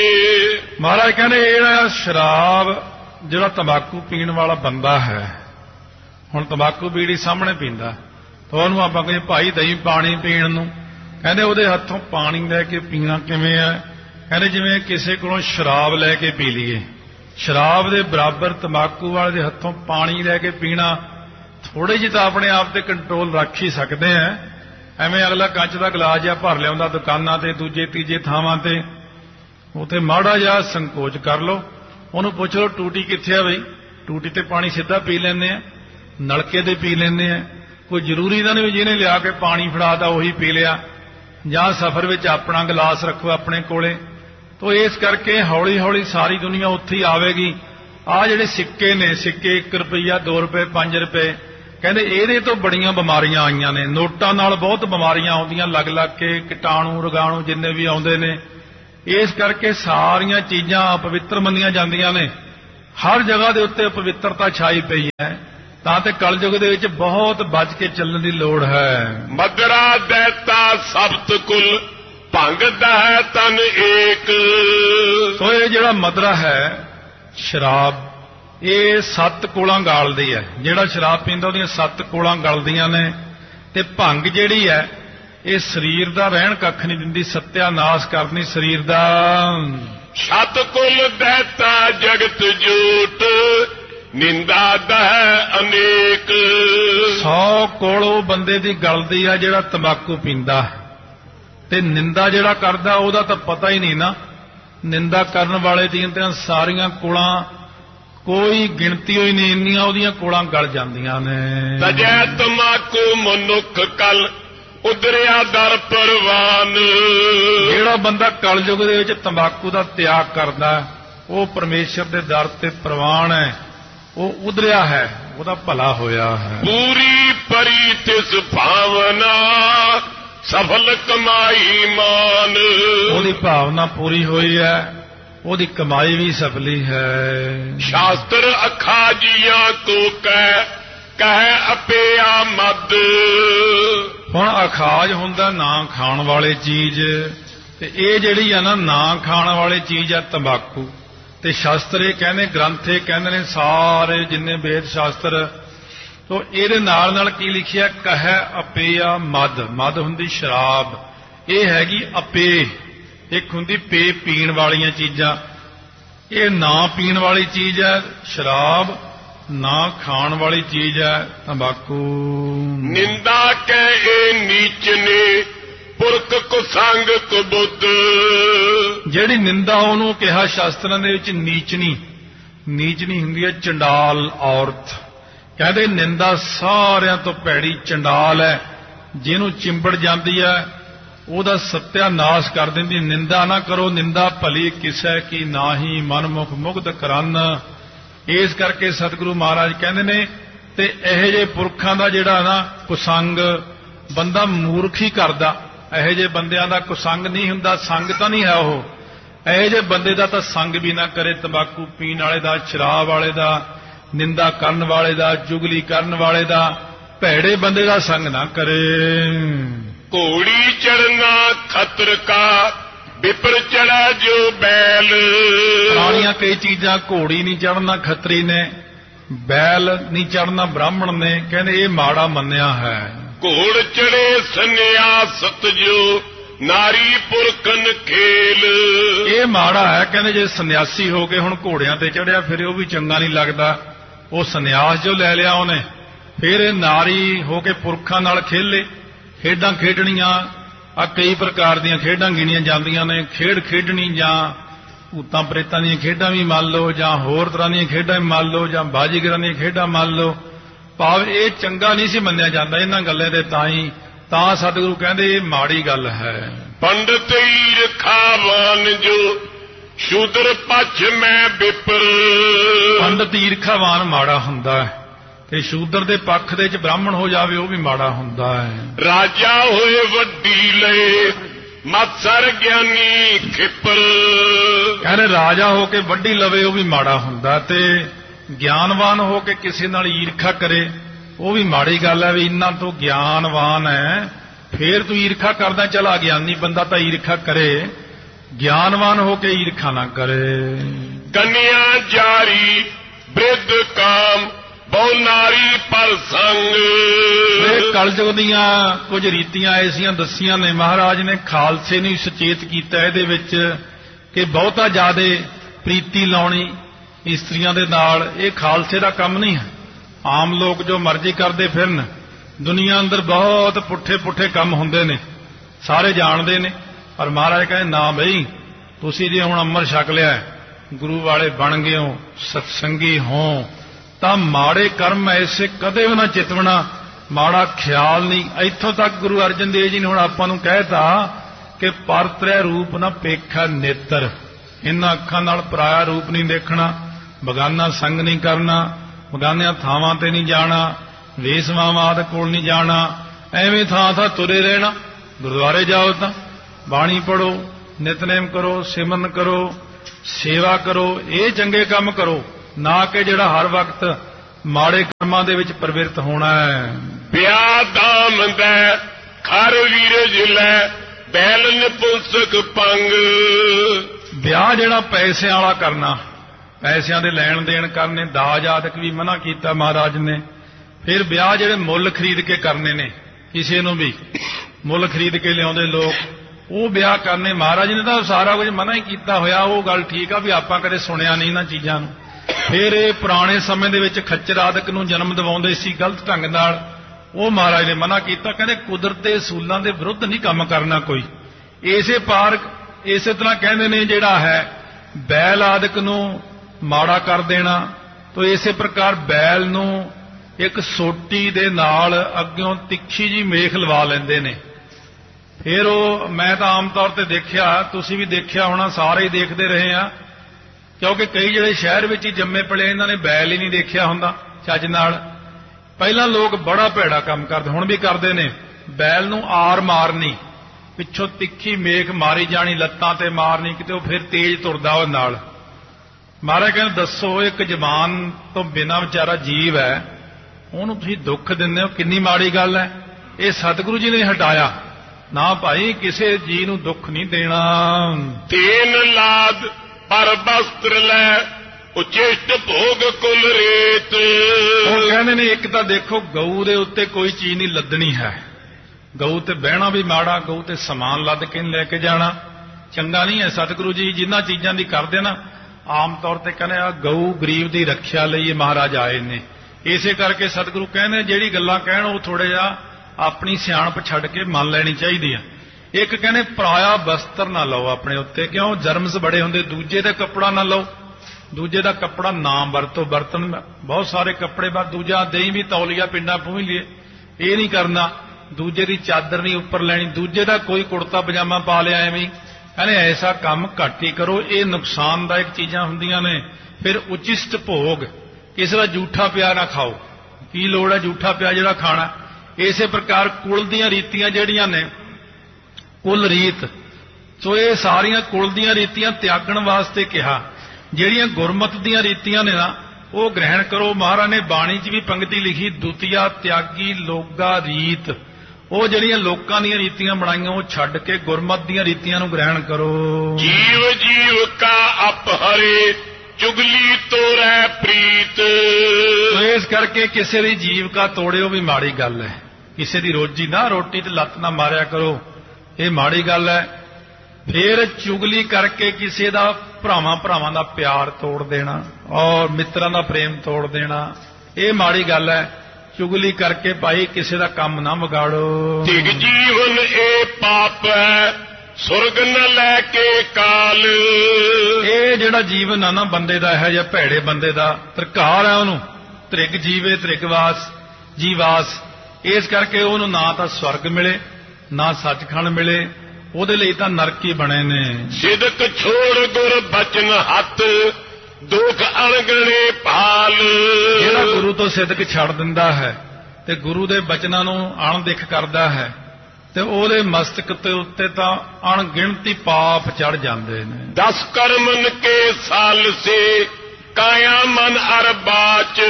ਮਹਾਰਾਜ ਕਹਿੰਦੇ ਜਿਹੜਾ ਸ਼ਰਾਬ, ਜਿਹੜਾ ਤੰਬਾਕੂ ਪੀਣ ਵਾਲਾ ਬੰਦਾ ਹੈ, ਹੁਣ ਤੰਬਾਕੂ ਬੀੜੀ ਸਾਹਮਣੇ ਪੀਂਦਾ, ਤਾਂ ਉਹਨੂੰ ਆਪਾਂ ਕਹਿੰਦੇ ਭਾਈ ਦਹੀਂ ਪਾਣੀ ਪੀਣ ਨੂੰ, ਕਹਿੰਦੇ ਉਹਦੇ ਹੱਥੋਂ ਪਾਣੀ ਲੈ ਕੇ ਪੀਣਾ ਕਿਵੇਂ ਹੈ? ਕਹਿੰਦੇ ਜਿਵੇਂ ਕਿਸੇ ਕੋਲੋਂ ਸ਼ਰਾਬ ਲੈ ਕੇ ਪੀ ਲਈਏ। ਸ਼ਰਾਬ ਦੇ ਬਰਾਬਰ ਤੰਬਾਕੂ ਵਾਲੇ ਦੇ ਹੱਥੋਂ ਪਾਣੀ ਲੈ ਕੇ ਪੀਣਾ। ਥੋੜੇ ਜਿਹੀ ਤਾਂ ਆਪਣੇ ਆਪ ਤੇ ਕੰਟਰੋਲ ਰੱਖ ਹੀ ਸਕਦੇ ਆ। ਐਵੇਂ ਅਗਲਾ ਕੱਚ ਦਾ ਗਲਾਸ ਜਿਹਾ ਭਰ ਲਿਆਉਂਦਾ ਦੁਕਾਨਾਂ ਤੇ, ਦੂਜੇ ਤੀਜੇ ਥਾਵਾਂ ਤੇ, ਉੱਥੇ ਮਾੜਾ ਜਿਹਾ ਸੰਕੋਚ ਕਰ ਲਓ, ਉਹਨੂੰ ਪੁੱਛ ਲਓ ਟੂਟੀ ਕਿੱਥੇ ਆ ਬਈ। ਟੂਟੀ ਤੇ ਪਾਣੀ ਸਿੱਧਾ ਪੀ ਲੈਂਦੇ ਆ, ਨਲਕੇ ਤੇ ਪੀ ਲੈਂਦੇ ਆ। ਕੋਈ ਜ਼ਰੂਰੀ ਤਾਂ ਨਹੀਂ ਵੀ ਜਿਹਨੇ ਲਿਆ ਕੇ ਪਾਣੀ ਫੜਾਤਾ ਉਹੀ ਪੀ ਲਿਆ, ਜਾਂ ਸਫ਼ਰ ਵਿੱਚ ਆਪਣਾ ਗਲਾਸ ਰੱਖੋ ਆਪਣੇ ਕੋਲੇ। ਤੋ ਇਸ ਕਰਕੇ ਹੌਲੀ ਹੌਲੀ ਸਾਰੀ ਦੁਨੀਆ ਉੱਥੇ ਹੀ ਆਵੇਗੀ। ਆਹ ਜਿਹੜੇ ਸਿੱਕੇ ਨੇ, ਸਿੱਕੇ ਇੱਕ ਰੁਪਈਆ, ਦੋ ਰੁਪਏ, ਪੰਜ ਰੁਪਏ, ਕਹਿੰਦੇ ਇਹਦੇ ਤੋਂ ਬੜੀਆਂ ਬਿਮਾਰੀਆਂ ਆਈਆਂ ਨੇ। ਨੋਟਾਂ ਨਾਲ ਬਹੁਤ ਬਿਮਾਰੀਆਂ ਆਉਂਦੀਆਂ ਲੱਗ ਲੱਗ ਕੇ, ਕੀਟਾਣੂ ਰੋਗਾਣੂ ਜਿੰਨੇ ਵੀ ਆਉਂਦੇ ਨੇ। ਇਸ ਕਰਕੇ ਸਾਰੀਆਂ ਚੀਜ਼ਾਂ ਅਪਵਿੱਤਰ ਮੰਨੀਆਂ ਜਾਂਦੀਆਂ ਨੇ। ਹਰ ਜਗ੍ਹਾ ਦੇ ਉੱਤੇ ਅਪਵਿੱਤਰਤਾ ਛਾਈ ਪਈ ਹੈ। ਤਾਂ ਤੇ ਕਲਯੁਗ ਦੇ ਵਿੱਚ ਬਹੁਤ ਬਚ ਕੇ ਚੱਲਣ ਦੀ ਲੋੜ ਹੈ। ਮਦਰਾ ਦੇਤਾ ਸਬਤ ਕੁਲ ਭੰਗਦਾ ਹੈ ਤਨ ਏਕ। ਸੋ ਇਹ ਜਿਹੜਾ ਮਦਰਾ ਹੈ ਸ਼ਰਾਬ, ਇਹ ਸੱਤ ਕੋਲਾਂ ਗਾਲਦੀ ਹੈ। ਜਿਹੜਾ ਸ਼ਰਾਬ ਪੀਂਦਾ ਉਹਦੀਆਂ ਸੱਤ ਕੋਲਾਂ ਗਲਦੀਆਂ ਨੇ। ਤੇ ਭੰਗ ਜਿਹੜੀ ਹੈ ਇਹ ਸਰੀਰ ਦਾ ਰਹਿਣ ਕੱਖ ਨਹੀਂ ਦਿੰਦੀ, ਸਤਿਆਨਾਸ਼ ਕਰਨੀ ਸਰੀਰ ਦਾ। ਸਤ ਕੁਲ ਦੇਤਾ ਜਗਤ ਝੂਠ ਨਿੰਦਾ ਦਹਿ ਅਨੇਕ। ਸੌ ਕੋਲ ਉਹ ਬੰਦੇ ਦੀ ਗਲਦੀ ਆ ਜਿਹੜਾ ਤੰਬਾਕੂ ਪੀਂਦਾ, ਤੇ ਨਿੰਦਾ ਜਿਹੜਾ ਕਰਦਾ ਉਹਦਾ ਤਾਂ ਪਤਾ ਹੀ ਨਹੀਂ ਨਾ। ਨਿੰਦਾ ਕਰਨ ਵਾਲੇ ਦੀਆਂ ਤਾਂ ਸਾਰੀਆਂ ਕੋਲਾਂ ਕੋਈ ਗਿਣਤੀ ਹੋਈ ਨਹੀਂ, ਇੰਨੀਆਂ ਉਹਦੀਆਂ ਕੋਲਾਂ ਗਲ ਜਾਂਦੀਆਂ ਨੇ। ਤਜੈ ਤੰਬਾਕੂ ਮਨੁੱਖ ਕਲ ਉਦਰਿਆ ਦਰ ਪਰਵਾਨ। ਜਿਹੜਾ ਬੰਦਾ ਕਲਯੁਗ ਦੇ ਵਿੱਚ ਤੰਬਾਕੂ ਦਾ ਤਿਆਗ ਕਰਦਾ ਉਹ ਪਰਮੇਸ਼ਰ ਦੇ ਦਰ ਤੇ ਪ੍ਰਵਾਨ ਹੈ, ਉਹ ਉਦਰਿਆ ਹੈ, ਉਹਦਾ ਭਲਾ ਹੋਇਆ ਹੈ। ਪੂਰੀ ਪਰੀ ਤਿਸ ਭਾਵਨਾ ਸਫਲ ਕਮਾਈ ਮਾਨ। ਉਹਦੀ ਭਾਵਨਾ ਪੂਰੀ ਹੋਈ ਹੈ, ਉਹਦੀ ਕਮਾਈ ਵੀ ਸਫਲੀ ਹੈ। ਸ਼ਾਸਤਰ ਅਖਾਜੀਆਂ ਕੋ ਕਹਿ ਕਹਿ ਅਪਿਆ ਮਦ। ਹੁਣ ਅਖਾਜ ਹੁੰਦਾ ਨਾ ਖਾਣ ਵਾਲੇ ਚੀਜ਼, ਤੇ ਇਹ ਜਿਹੜੀ ਆ ਨਾ ਨਾ ਖਾਣ ਵਾਲੀ ਚੀਜ਼ ਆ ਤੰਬਾਕੂ। ਤੇ ਸ਼ਾਸਤਰ ਇਹ ਕਹਿੰਦੇ, ਗ੍ਰੰਥ ਇਹ ਕਹਿੰਦੇ ਨੇ ਸਾਰੇ ਜਿੰਨੇ ਵੇਦ ਸ਼ਾਸਤਰ, ਤੋ ਇਹਦੇ ਨਾਲ ਨਾਲ ਕੀ ਲਿਖਿਆ? ਕਹਿ ਅਪੇਆ ਮਦ। ਮਦ ਹੁੰਦੀ ਸ਼ਰਾਬ, ਇਹ ਹੈਗੀ ਅਪੇ। ਇੱਕ ਹੁੰਦੀ ਪੇ ਪੀਣ ਵਾਲੀਆਂ ਚੀਜ਼ਾਂ, ਇਹ ਨਾ ਪੀਣ ਵਾਲੀ ਚੀਜ਼ ਹੈ ਸ਼ਰਾਬ, ਨਾ ਖਾਣ ਵਾਲੀ ਚੀਜ਼ ਹੈ ਤੰਬਾਕੂ। ਨਿੰਦਾ ਕਹਿ ਨੀਚ ਨੇ ਪੁਰਖ ਕੁਸੰਗ ਕੁਬੁੱਧ, ਜਿਹੜੀ ਨਿੰਦਾ ਉਹਨੂੰ ਕਿਹਾ ਸ਼ਾਸਤਰਾਂ ਦੇ ਵਿੱਚ ਨੀਚਨੀ। ਨੀਚਨੀ ਹੁੰਦੀ ਹੈ ਚੰਡਾਲ ਔਰਤ। ਕਹਿੰਦੇ ਨਿੰਦਾ ਸਾਰਿਆਂ ਤੋਂ ਭੈੜੀ ਚੰਡਾਲ ਹੈ, ਜਿਹਨੂੰ ਚਿੰਬੜ ਜਾਂਦੀ ਹੈ ਉਹਦਾ ਸਤਿਆਨਾਸ਼ ਕਰ ਦਿੰਦੀ। ਨਿੰਦਾ ਨਾ ਕਰੋ, ਨਿੰਦਾ ਭਲੀ ਕਿਸੈ ਕੀ ਨਾਹੀ ਮਨਮੁਖ ਮੁਗਧ ਕਰਨ। ਇਸ ਕਰਕੇ ਸਤਿਗੁਰੂ ਮਹਾਰਾਜ ਕਹਿੰਦੇ ਨੇ ਤੇ ਇਹੋ ਜਿਹੇ ਪੁਰਖਾਂ ਦਾ ਜਿਹੜਾ ਨਾ ਕੁਸੰਗ ਬੰਦਾ ਮੂਰਖ ਹੀ ਕਰਦਾ। ਇਹੋ ਜਿਹੇ ਬੰਦਿਆਂ ਦਾ ਕੁਸੰਗ ਨਹੀਂ ਹੁੰਦਾ, ਸੰਗ ਤਾਂ ਨਹੀਂ ਹੈ ਉਹ। ਇਹੋ ਜਿਹੇ ਬੰਦੇ ਦਾ ਤਾਂ ਸੰਗ ਵੀ ਨਾ ਕਰੇ, ਤੰਬਾਕੂ ਪੀਣ ਵਾਲੇ ਦਾ, ਸ਼ਰਾਬ ਵਾਲੇ ਦਾ, ਨਿੰਦਾ ਕਰਨ ਵਾਲੇ ਦਾ, ਚੁਗਲੀ ਕਰਨ ਵਾਲੇ ਦਾ, ਭੈੜੇ ਬੰਦੇ ਦਾ ਸੰਗ ਨਾ ਕਰੇ। ਘੋੜੀ ਚੜਨਾ ਖਤਰ ਕਾ ਵਿਪਰ ਚੜਾ ਜੋ ਬੈਲ, ਪੁਰਾਣੀਆਂ ਕਈ ਚੀਜ਼ਾਂ, ਘੋੜੀ ਨਹੀਂ ਚੜਨਾ ਖੱਤਰੀ ਨੇ, ਬੈਲ ਨਹੀਂ ਚੜਨਾ ਬ੍ਰਾਹਮਣ ਨੇ, ਕਹਿੰਦੇ ਇਹ ਮਾੜਾ ਮੰਨਿਆ ਹੈ। ਘੋੜ ਚੜੇ ਸੰਨਿਆਸਤ ਜੋ ਨਾਰੀ ਪੁਰਖਨ ਖੇਲ, ਇਹ ਮਾੜਾ ਹੈ। ਕਹਿੰਦੇ ਜੇ ਸੰਨਿਆਸੀ ਹੋ ਕੇ ਹੁਣ ਘੋੜਿਆਂ ਤੇ ਚੜਿਆ ਫਿਰ ਉਹ ਵੀ ਚੰਗਾ ਨਹੀਂ ਲੱਗਦਾ। ਉਹ ਸੰਨਿਆਸ ਜੋ ਲੈ ਲਿਆ ਉਹਨੇ, ਫਿਰ ਇਹ ਨਾਰੀ ਹੋ ਕੇ ਪੁਰਖਾਂ ਨਾਲ ਖੇਲੇ। ਖੇਡਾਂ ਖੇਡਣੀਆਂ ਆ ਕਈ ਪ੍ਰਕਾਰ ਦੀਆਂ ਖੇਡਾਂ ਗਿਣੀਆਂ ਜਾਂਦੀਆਂ ਨੇ। ਖੇਡ ਖੇਡਣੀ ਜਾਂ ਭੂਤਾਂ ਪ੍ਰੇਤਾਂ ਦੀਆਂ ਖੇਡਾਂ ਵੀ ਮੰਨ ਲਓ, ਜਾਂ ਹੋਰ ਤਰ੍ਹਾਂ ਦੀਆਂ ਖੇਡਾਂ ਵੀ ਮੰਨ ਲਓ, ਜਾਂ ਬਾਜੀਗਰਾਂ ਦੀਆਂ ਖੇਡਾਂ ਮੰਨ ਲਓ। ਭਾਵ ਇਹ ਚੰਗਾ ਨਹੀਂ ਸੀ ਮੰਨਿਆ ਜਾਂਦਾ ਇਹਨਾਂ ਗੱਲਾਂ ਦੇ। ਤਾਂ ਹੀ ਤਾਂ ਸਤਿਗੁਰੂ ਕਹਿੰਦੇ ਇਹ ਮਾੜੀ ਗੱਲ ਹੈ। ਪੰਡਤ ਈਰਖਾਵਾਨ ਜੋ ਸ਼ੂਦਰ ਪਛ ਮੈਂ ਵਿਪਰ, ਪੰਡਤ ਈਰਖਾਵਾਨ ਮਾੜਾ ਹੁੰਦਾ ਹੈ ਤੇ ਸ਼ੂਦਰ ਦੇ ਪੱਖ ਦੇ ਵਿੱਚ ਬ੍ਰਾਹਮਣ ਹੋ ਜਾਵੇ ਉਹ ਵੀ ਮਾੜਾ ਹੁੰਦਾ ਹੈ। ਰਾਜਾ ਹੋਏ ਵੱਡੀ ਲਏ ਮਤਸਰ ਗਿਆਨੀ ਖਿਪਰ, ਕਹਿੰਦੇ ਰਾਜਾ ਹੋ ਕੇ ਵੱਡੀ ਲਵੇ ਉਹ ਵੀ ਮਾੜਾ ਹੁੰਦਾ, ਤੇ ਗਿਆਨਵਾਨ ਹੋ ਕੇ ਕਿਸੇ ਨਾਲ ਈਰਖਾ ਕਰੇ ਉਹ ਵੀ ਮਾੜੀ ਗੱਲ ਹੈ। ਵੀ ਇਹਨਾਂ ਤੋਂ ਗਿਆਨਵਾਨ ਹੈ ਫੇਰ ਤੂੰ ਈਰਖਾ ਕਰਦਾ, ਚਲਾ ਗਿਆਨੀ ਬੰਦਾ ਤਾਂ ਈਰਖਾ ਕਰੇ, ਗਿਆਨਵਾਨ ਹੋ ਕੇ ਈਰਖਾ ਨਾ ਕਰੇ। ਕੰਨਿਆ ਜਾਰੀ ਬ੍ਰਿਧ ਕਾਮ ਬਹੁ ਨਾਰੀ ਪਰ ਸੰਗ, ਇਹ ਕਲਯੁਗ ਦੀਆਂ ਕੁਝ ਰੀਤੀਆਂ ਐਸੀਆਂ ਦੱਸੀਆਂ ਨੇ ਮਹਾਰਾਜ ਨੇ। ਖਾਲਸੇ ਨੂੰ ਸੁਚੇਤ ਕੀਤਾ ਇਹਦੇ ਵਿੱਚ ਕਿ ਬਹੁਤਾ ਜ਼ਿਆਦਾ ਪ੍ਰੀਤੀ ਲਾਉਣੀ ਇਸਤਰੀਆਂ ਦੇ ਨਾਲ ਇਹ ਖਾਲਸੇ ਦਾ ਕੰਮ ਨਹੀਂ ਹੈ। ਆਮ ਲੋਕ ਜੋ ਮਰਜ਼ੀ ਕਰਦੇ ਫਿਰਨ, ਦੁਨੀਆ ਅੰਦਰ ਬਹੁਤ ਪੁੱਠੇ ਪੁੱਠੇ ਕੰਮ ਹੁੰਦੇ ਨੇ, ਸਾਰੇ ਜਾਣਦੇ ਨੇ। ਪਰ ਮਹਾਰਾਜ ਕਹਿੰਦੇ ਨਾ ਬਈ, ਤੁਸੀਂ ਜੇ ਹੁਣ ਅੰਮ੍ਰਿਤ ਛਕ ਲਿਆ, ਗੁਰੂ ਵਾਲੇ ਬਣ ਗਏ ਹੋ, ਸਤਸੰਗੀ ਹੋ, ਤਾਂ ਮਾੜੇ ਕਰਮ ਐਸੇ ਕਦੇ ਵੀ ਨਾ ਚਿਤਵਣਾ, ਮਾੜਾ ਖਿਆਲ ਨਹੀਂ। ਇੱਥੋਂ ਤੱਕ ਗੁਰੂ ਅਰਜਨ ਦੇਵ ਜੀ ਨੇ ਹੁਣ ਆਪਾਂ ਨੂੰ ਕਹਿਤਾ ਕਿ ਪਰਤ੍ਰੈ ਰੂਪ ਨਾ ਪੇਖਾ ਨੇਤਰ, ਇਹਨਾਂ ਅੱਖਾਂ ਨਾਲ ਪਰਾਇਆ ਰੂਪ ਨਹੀਂ ਦੇਖਣਾ, ਬਗਾਨਾ ਸੰਗ ਨਹੀਂ ਕਰਨਾ, ਬਗਾਨਿਆਂ ਥਾਵਾਂ ਤੇ ਨਹੀਂ ਜਾਣਾ, ਵੇਸਵਾਵਾਂ ਆਦਿ ਕੋਲ ਨਹੀਂ ਜਾਣਾ, ਐਵੇਂ ਥਾਂ ਥਾਂ ਤੁਰੇ ਰਹਿਣਾ। ਗੁਰਦੁਆਰੇ ਜਾਓ ਤਾਂ ਬਾਣੀ ਪੜੋ, ਨਿਤਨੇਮ ਕਰੋ, ਸਿਮਰਨ ਕਰੋ, ਸੇਵਾ ਕਰੋ, ਇਹ ਚੰਗੇ ਕੰਮ ਕਰੋ, ਨਾ ਕਿ ਜਿਹੜਾ ਹਰ ਵਕਤ ਮਾੜੇ ਕਰਮਾਂ ਦੇ ਵਿੱਚ ਪ੍ਰਵਿਰਤ ਹੋਣਾ ਹੈ। ਵਿਆਹ ਦਾਮ ਦਾ ਖਰ ਵੀਰਜ ਲੈ ਬੈਲ ਨਿਪੁੰਸਕ ਪੰਗ, ਵਿਆਹ ਜਿਹੜਾ ਪੈਸਿਆਂ ਵਾਲਾ ਕਰਨਾ, ਪੈਸਿਆਂ ਦੇ ਲੈਣ ਦੇਣ ਕਰਨੇ, ਦਾਜ ਆਦਿਕ ਵੀ ਮਨਾ ਕੀਤਾ ਮਹਾਰਾਜ ਨੇ। ਫਿਰ ਵਿਆਹ ਜਿਹੜੇ ਮੁੱਲ ਖਰੀਦ ਕੇ ਕਰਨੇ ਨੇ, ਕਿਸੇ ਨੂੰ ਵੀ ਮੁੱਲ ਖਰੀਦ ਕੇ ਲਿਆਉਂਦੇ ਲੋਕ, ਉਹ ਵਿਆਹ ਕਰਨੇ ਮਹਾਰਾਜ ਨੇ ਤਾਂ ਸਾਰਾ ਕੁਝ ਮਨਾ ਹੀ ਕੀਤਾ ਹੋਇਆ। ਉਹ ਗੱਲ ਠੀਕ ਆ ਵੀ ਆਪਾਂ ਕਦੇ ਸੁਣਿਆ ਨਹੀਂ ਇਹਨਾਂ ਚੀਜ਼ਾਂ ਨੂੰ। ਫਿਰ ਇਹ ਪੁਰਾਣੇ ਸਮੇਂ ਦੇ ਵਿੱਚ ਖੱਚਰ ਆਦਿਕ ਨੂੰ ਜਨਮ ਦਿਵਾਉਂਦੇ ਸੀ ਗਲਤ ਢੰਗ ਨਾਲ, ਉਹ ਮਹਾਰਾਜ ਨੇ ਮਨਾ ਕੀਤਾ। ਕਹਿੰਦੇ ਕੁਦਰਤ ਦੇ ਅਸੂਲਾਂ ਦੇ ਵਿਰੁੱਧ ਨਹੀਂ ਕੰਮ ਕਰਨਾ ਕੋਈ। ਇਸੇ ਪਾਰ ਇਸੇ ਤਰ੍ਹਾਂ ਕਹਿੰਦੇ ਨੇ ਜਿਹੜਾ ਹੈ ਬੈਲ ਆਦਿਕ ਨੂੰ ਮਾੜਾ ਕਰ ਦੇਣਾ, ਤਾਂ ਇਸੇ ਪ੍ਰਕਾਰ ਬੈਲ ਨੂੰ ਇੱਕ ਸੋਟੀ ਦੇ ਨਾਲ ਅੱਗਿਓਂ ਤਿੱਖੀ ਜੀ ਮੇਖ ਲਵਾ ਲੈਂਦੇ ਨੇ। ਫਿਰ ਉਹ ਮੈਂ ਤਾਂ ਆਮ ਤੌਰ ਤੇ ਦੇਖਿਆ, ਤੁਸੀਂ ਵੀ ਦੇਖਿਆ ਹੋਣਾ, ਸਾਰੇ ਹੀ ਦੇਖਦੇ ਰਹੇ ਆ, ਕਿਉਂਕਿ ਕਈ ਜਿਹੜੇ ਸ਼ਹਿਰ ਵਿੱਚ ਹੀ ਜੰਮੇ ਪਲੇ ਇਹਨਾਂ ਨੇ ਬੈਲ ਹੀ ਨਹੀਂ ਦੇਖਿਆ ਹੁੰਦਾ ਚੱਜ ਨਾਲ। ਪਹਿਲਾਂ ਲੋਕ ਬੜਾ ਭੈੜਾ ਕੰਮ ਕਰਦੇ, ਹੁਣ ਵੀ ਕਰਦੇ ਨੇ। ਬੈਲ ਨੂੰ ਆਰ ਮਾਰਨੀ, ਪਿੱਛੋਂ ਤਿੱਖੀ ਮੇਖ ਮਾਰੀ ਜਾਣੀ, ਲੱਤਾਂ ਤੇ ਮਾਰਨੀ, ਕਿਤੇ ਉਹ ਫਿਰ ਤੇਜ਼ ਤੁਰਦਾ ਉਹ ਨਾਲ। ਮਹਾਰਾਜ ਕਹਿੰਦੇ ਦੱਸੋ, ਇੱਕ ਜ਼ਬਾਨ ਤੋਂ ਬਿਨਾਂ ਵਿਚਾਰਾ ਜੀਵ ਹੈ, ਉਹਨੂੰ ਤੁਸੀਂ ਦੁੱਖ ਦਿੰਦੇ ਹੋ, ਕਿੰਨੀ ਮਾੜੀ ਗੱਲ ਹੈ। ਇਹ ਸਤਿਗੁਰੂ ਜੀ ਨੇ ਹਟਾਇਆ ਨਾ ਭਾਈ, ਕਿਸੇ ਜੀ ਨੂੰ ਦੁੱਖ ਨਹੀਂ ਦੇਣਾ। ਤੇਨ ਲਾਦ ਪਰ ਬਸਤਰ ਲੈ ਉਚੇਸ਼ਟ ਭੋਗ ਕੁਲ ਰੇਤ, ਉਹ ਕਹਿੰਦੇ ਨੇ ਇੱਕ ਤਾਂ ਦੇਖੋ ਗਊ ਦੇ ਉੱਤੇ ਕੋਈ ਚੀਜ਼ ਨਹੀਂ ਲੱਦਣੀ ਹੈ, ਗਊ ਤੇ ਬਹਿਣਾ ਵੀ ਮਾੜਾ, ਗਊ ਤੇ ਸਮਾਨ ਲੱਦ ਕੇ ਨਹੀਂ ਲੈ ਕੇ ਜਾਣਾ। ਚੰਗਾ ਨਹੀਂ ਹੈ। ਸਤਿਗੁਰੂ ਜੀ ਜਿਨ੍ਹਾਂ ਚੀਜ਼ਾਂ ਦੀ ਕਰਦੇ ਨਾ ਆਮ ਤੌਰ ਤੇ ਕਹਿੰਦੇ ਆ ਗਊ ਗਰੀਬ ਦੀ ਰੱਖਿਆ ਲਈ ਮਹਾਰਾਜ ਆਏ ਨੇ। ਇਸੇ ਕਰਕੇ ਸਤਿਗੁਰੂ ਕਹਿੰਦੇ ਜਿਹੜੀ ਗੱਲਾਂ ਕਹਿਣ ਉਹ ਥੋੜ੍ਹਾ ਜਿਹਾ ਆਪਣੀ ਸਿਆਣਪ ਛੱਡ ਕੇ ਮੰਨ ਲੈਣੀ ਚਾਹੀਦੀ ਆ। ਇੱਕ ਕਹਿੰਦੇ ਪਰਾਇਆ ਬਸਤਰ ਨਾ ਲਓ ਆਪਣੇ ਉੱਤੇ, ਕਿਉਂ ਜਰਮਸ ਬੜੇ ਹੁੰਦੇ। ਦੂਜੇ ਦਾ ਕੱਪੜਾ ਨਾ ਲਓ, ਦੂਜੇ ਦਾ ਕੱਪੜਾ ਨਾ ਵਰਤੋ। ਬਰਤਨ ਬਹੁਤ ਸਾਰੇ ਕੱਪੜੇ ਬਾਅਦ ਦੂਜਾ ਦਹੀਂ ਵੀ ਤੌਲੀਆ ਪਿੰਡਾਂ ਪੂੰਝ ਲਈਏ, ਇਹ ਨਹੀਂ ਕਰਨਾ। ਦੂਜੇ ਦੀ ਚਾਦਰ ਨਹੀਂ ਉੱਪਰ ਲੈਣੀ, ਦੂਜੇ ਦਾ ਕੋਈ ਕੁੜਤਾ ਪਜਾਮਾ ਪਾ ਲਿਆ ਐਵੇਂ। ਕਹਿੰਦੇ ਐਸਾ ਕੰਮ ਘੱਟ ਹੀ ਕਰੋ, ਇਹ ਨੁਕਸਾਨਦਾਇਕ ਚੀਜ਼ਾਂ ਹੁੰਦੀਆਂ ਨੇ। ਫਿਰ ਉਚਿਸ਼ਟ ਭੋਗ, ਕਿਸੇ ਦਾ ਜੂਠਾ ਪਿਆ ਨਾ ਖਾਓ। ਕੀ ਲੋੜ ਹੈ ਜੂਠਾ ਪਿਆ ਜਿਹੜਾ ਖਾਣਾ। ਇਸੇ ਪ੍ਰਕਾਰ ਕੁਲ ਦੀਆਂ ਰੀਤੀਆਂ ਜਿਹੜੀਆਂ ਨੇ, ਕੁਲ ਰੀਤ, ਸੋ ਇਹ ਸਾਰੀਆਂ ਕੁਲ ਦੀਆਂ ਰੀਤੀਆਂ ਤਿਆਗਣ ਵਾਸਤੇ ਕਿਹਾ। ਜਿਹੜੀਆਂ ਗੁਰਮਤ ਦੀਆਂ ਰੀਤੀਆਂ ਨੇ ਨਾ ਉਹ ਗ੍ਰਹਿਣ ਕਰੋ। ਮਹਾਰਾਜ ਨੇ ਬਾਣੀ 'ਚ ਵੀ ਪੰਕਤੀ ਲਿਖੀ, ਦੁਤੀਆ ਤਿਆਗੀ ਲੋਗਾ ਰੀਤ। ਉਹ ਜਿਹੜੀਆਂ ਲੋਕਾਂ ਦੀਆਂ ਰੀਤੀਆਂ ਬਣਾਈਆਂ ਉਹ ਛੱਡ ਕੇ ਗੁਰਮਤ ਦੀਆਂ ਰੀਤੀਆਂ ਨੂੰ ਗ੍ਰਹਿਣ ਕਰੋ। ਜੀਵ ਜੀਵ ਕਾ ਅਪਹਰੇ ਚੁਗਲੀ ਤੋੜੈ ਪ੍ਰੀਤ। ਇਸ ਕਰਕੇ ਕਿਸੇ ਦੀ ਜੀਵਕਾ ਤੋੜਿਓ ਵੀ ਮਾੜੀ ਗੱਲ ਹੈ। ਕਿਸੇ ਦੀ ਰੋਜੀ ਨਾ, ਰੋਟੀ ਤੇ ਲੱਤ ਨਾ ਮਾਰਿਆ ਕਰੋ, ਇਹ ਮਾੜੀ ਗੱਲ ਹੈ। ਫਿਰ ਚੁਗਲੀ ਕਰਕੇ ਕਿਸੇ ਦਾ ਭਰਾਵਾਂ ਭਰਾਵਾਂ ਦਾ ਪਿਆਰ ਤੋੜ ਦੇਣਾ ਔਰ ਮਿੱਤਰਾਂ ਦਾ ਪ੍ਰੇਮ ਤੋੜ ਦੇਣਾ, ਇਹ ਮਾੜੀ ਗੱਲ ਹੈ। ਚੁਗਲੀ ਕਰਕੇ ਭਾਈ ਕਿਸੇ ਦਾ ਕੰਮ ਨਾ ਵਿਗਾੜੋ। ਤਿਗ ਜੀਵਨ ਇਹ ਪਾਪ ਹੈ ਸੁਰਗ ਨ ਲੈ ਕੇ ਕਾਲ। ਇਹ ਜਿਹੜਾ ਜੀਵਨ ਆ ਨਾ ਬੰਦੇ ਦਾ, ਇਹੋ ਜਿਹਾ ਭੈੜੇ ਬੰਦੇ ਦਾ ਤਰਕਾਰ ਹੈ ਉਹਨੂੰ। ਤ੍ਰਿਗ ਜੀਵੇ ਤ੍ਰਿਗਵਾਸ ਜੀਵਾਸ। ਇਸ ਕਰਕੇ ਉਹਨੂੰ ਨਾ ਤਾਂ ਸਵਰਗ ਮਿਲੇ ਨਾ ਸੱਚਖੰਡ ਮਿਲੇ, ਉਹਦੇ ਲਈ ਤਾਂ ਨਰਕ ਹੀ ਬਣੇ ਨੇ। ਸਿਦਕ ਛੋੜ ਗੁਰ ਬਚਨ ਹੱਥ ਦੁਖ ਅਣਗਣੇ ਭਾਲ। ਜਿਹੜਾ ਗੁਰੂ ਤੋਂ ਸਿਦਕ ਛੱਡ ਦਿੰਦਾ ਹੈ ਤੇ ਗੁਰੂ ਦੇ ਬਚਨਾਂ ਨੂੰ ਅਣਦੇਖ ਕਰਦਾ ਹੈ ਤੇ ਉਹਦੇ ਮਸਤਕ ਤੇ ਉੱਤੇ ਤਾਂ ਅਣਗਿਣਤੀ ਪਾਪ ਚੜ ਜਾਂਦੇ ਨੇ। ਦਸ ਕਰਮਨ ਕੇ ਸਾਲ ਸੇ ਕਾਇਆ ਮਨ ਅਰ ਬਾਚ।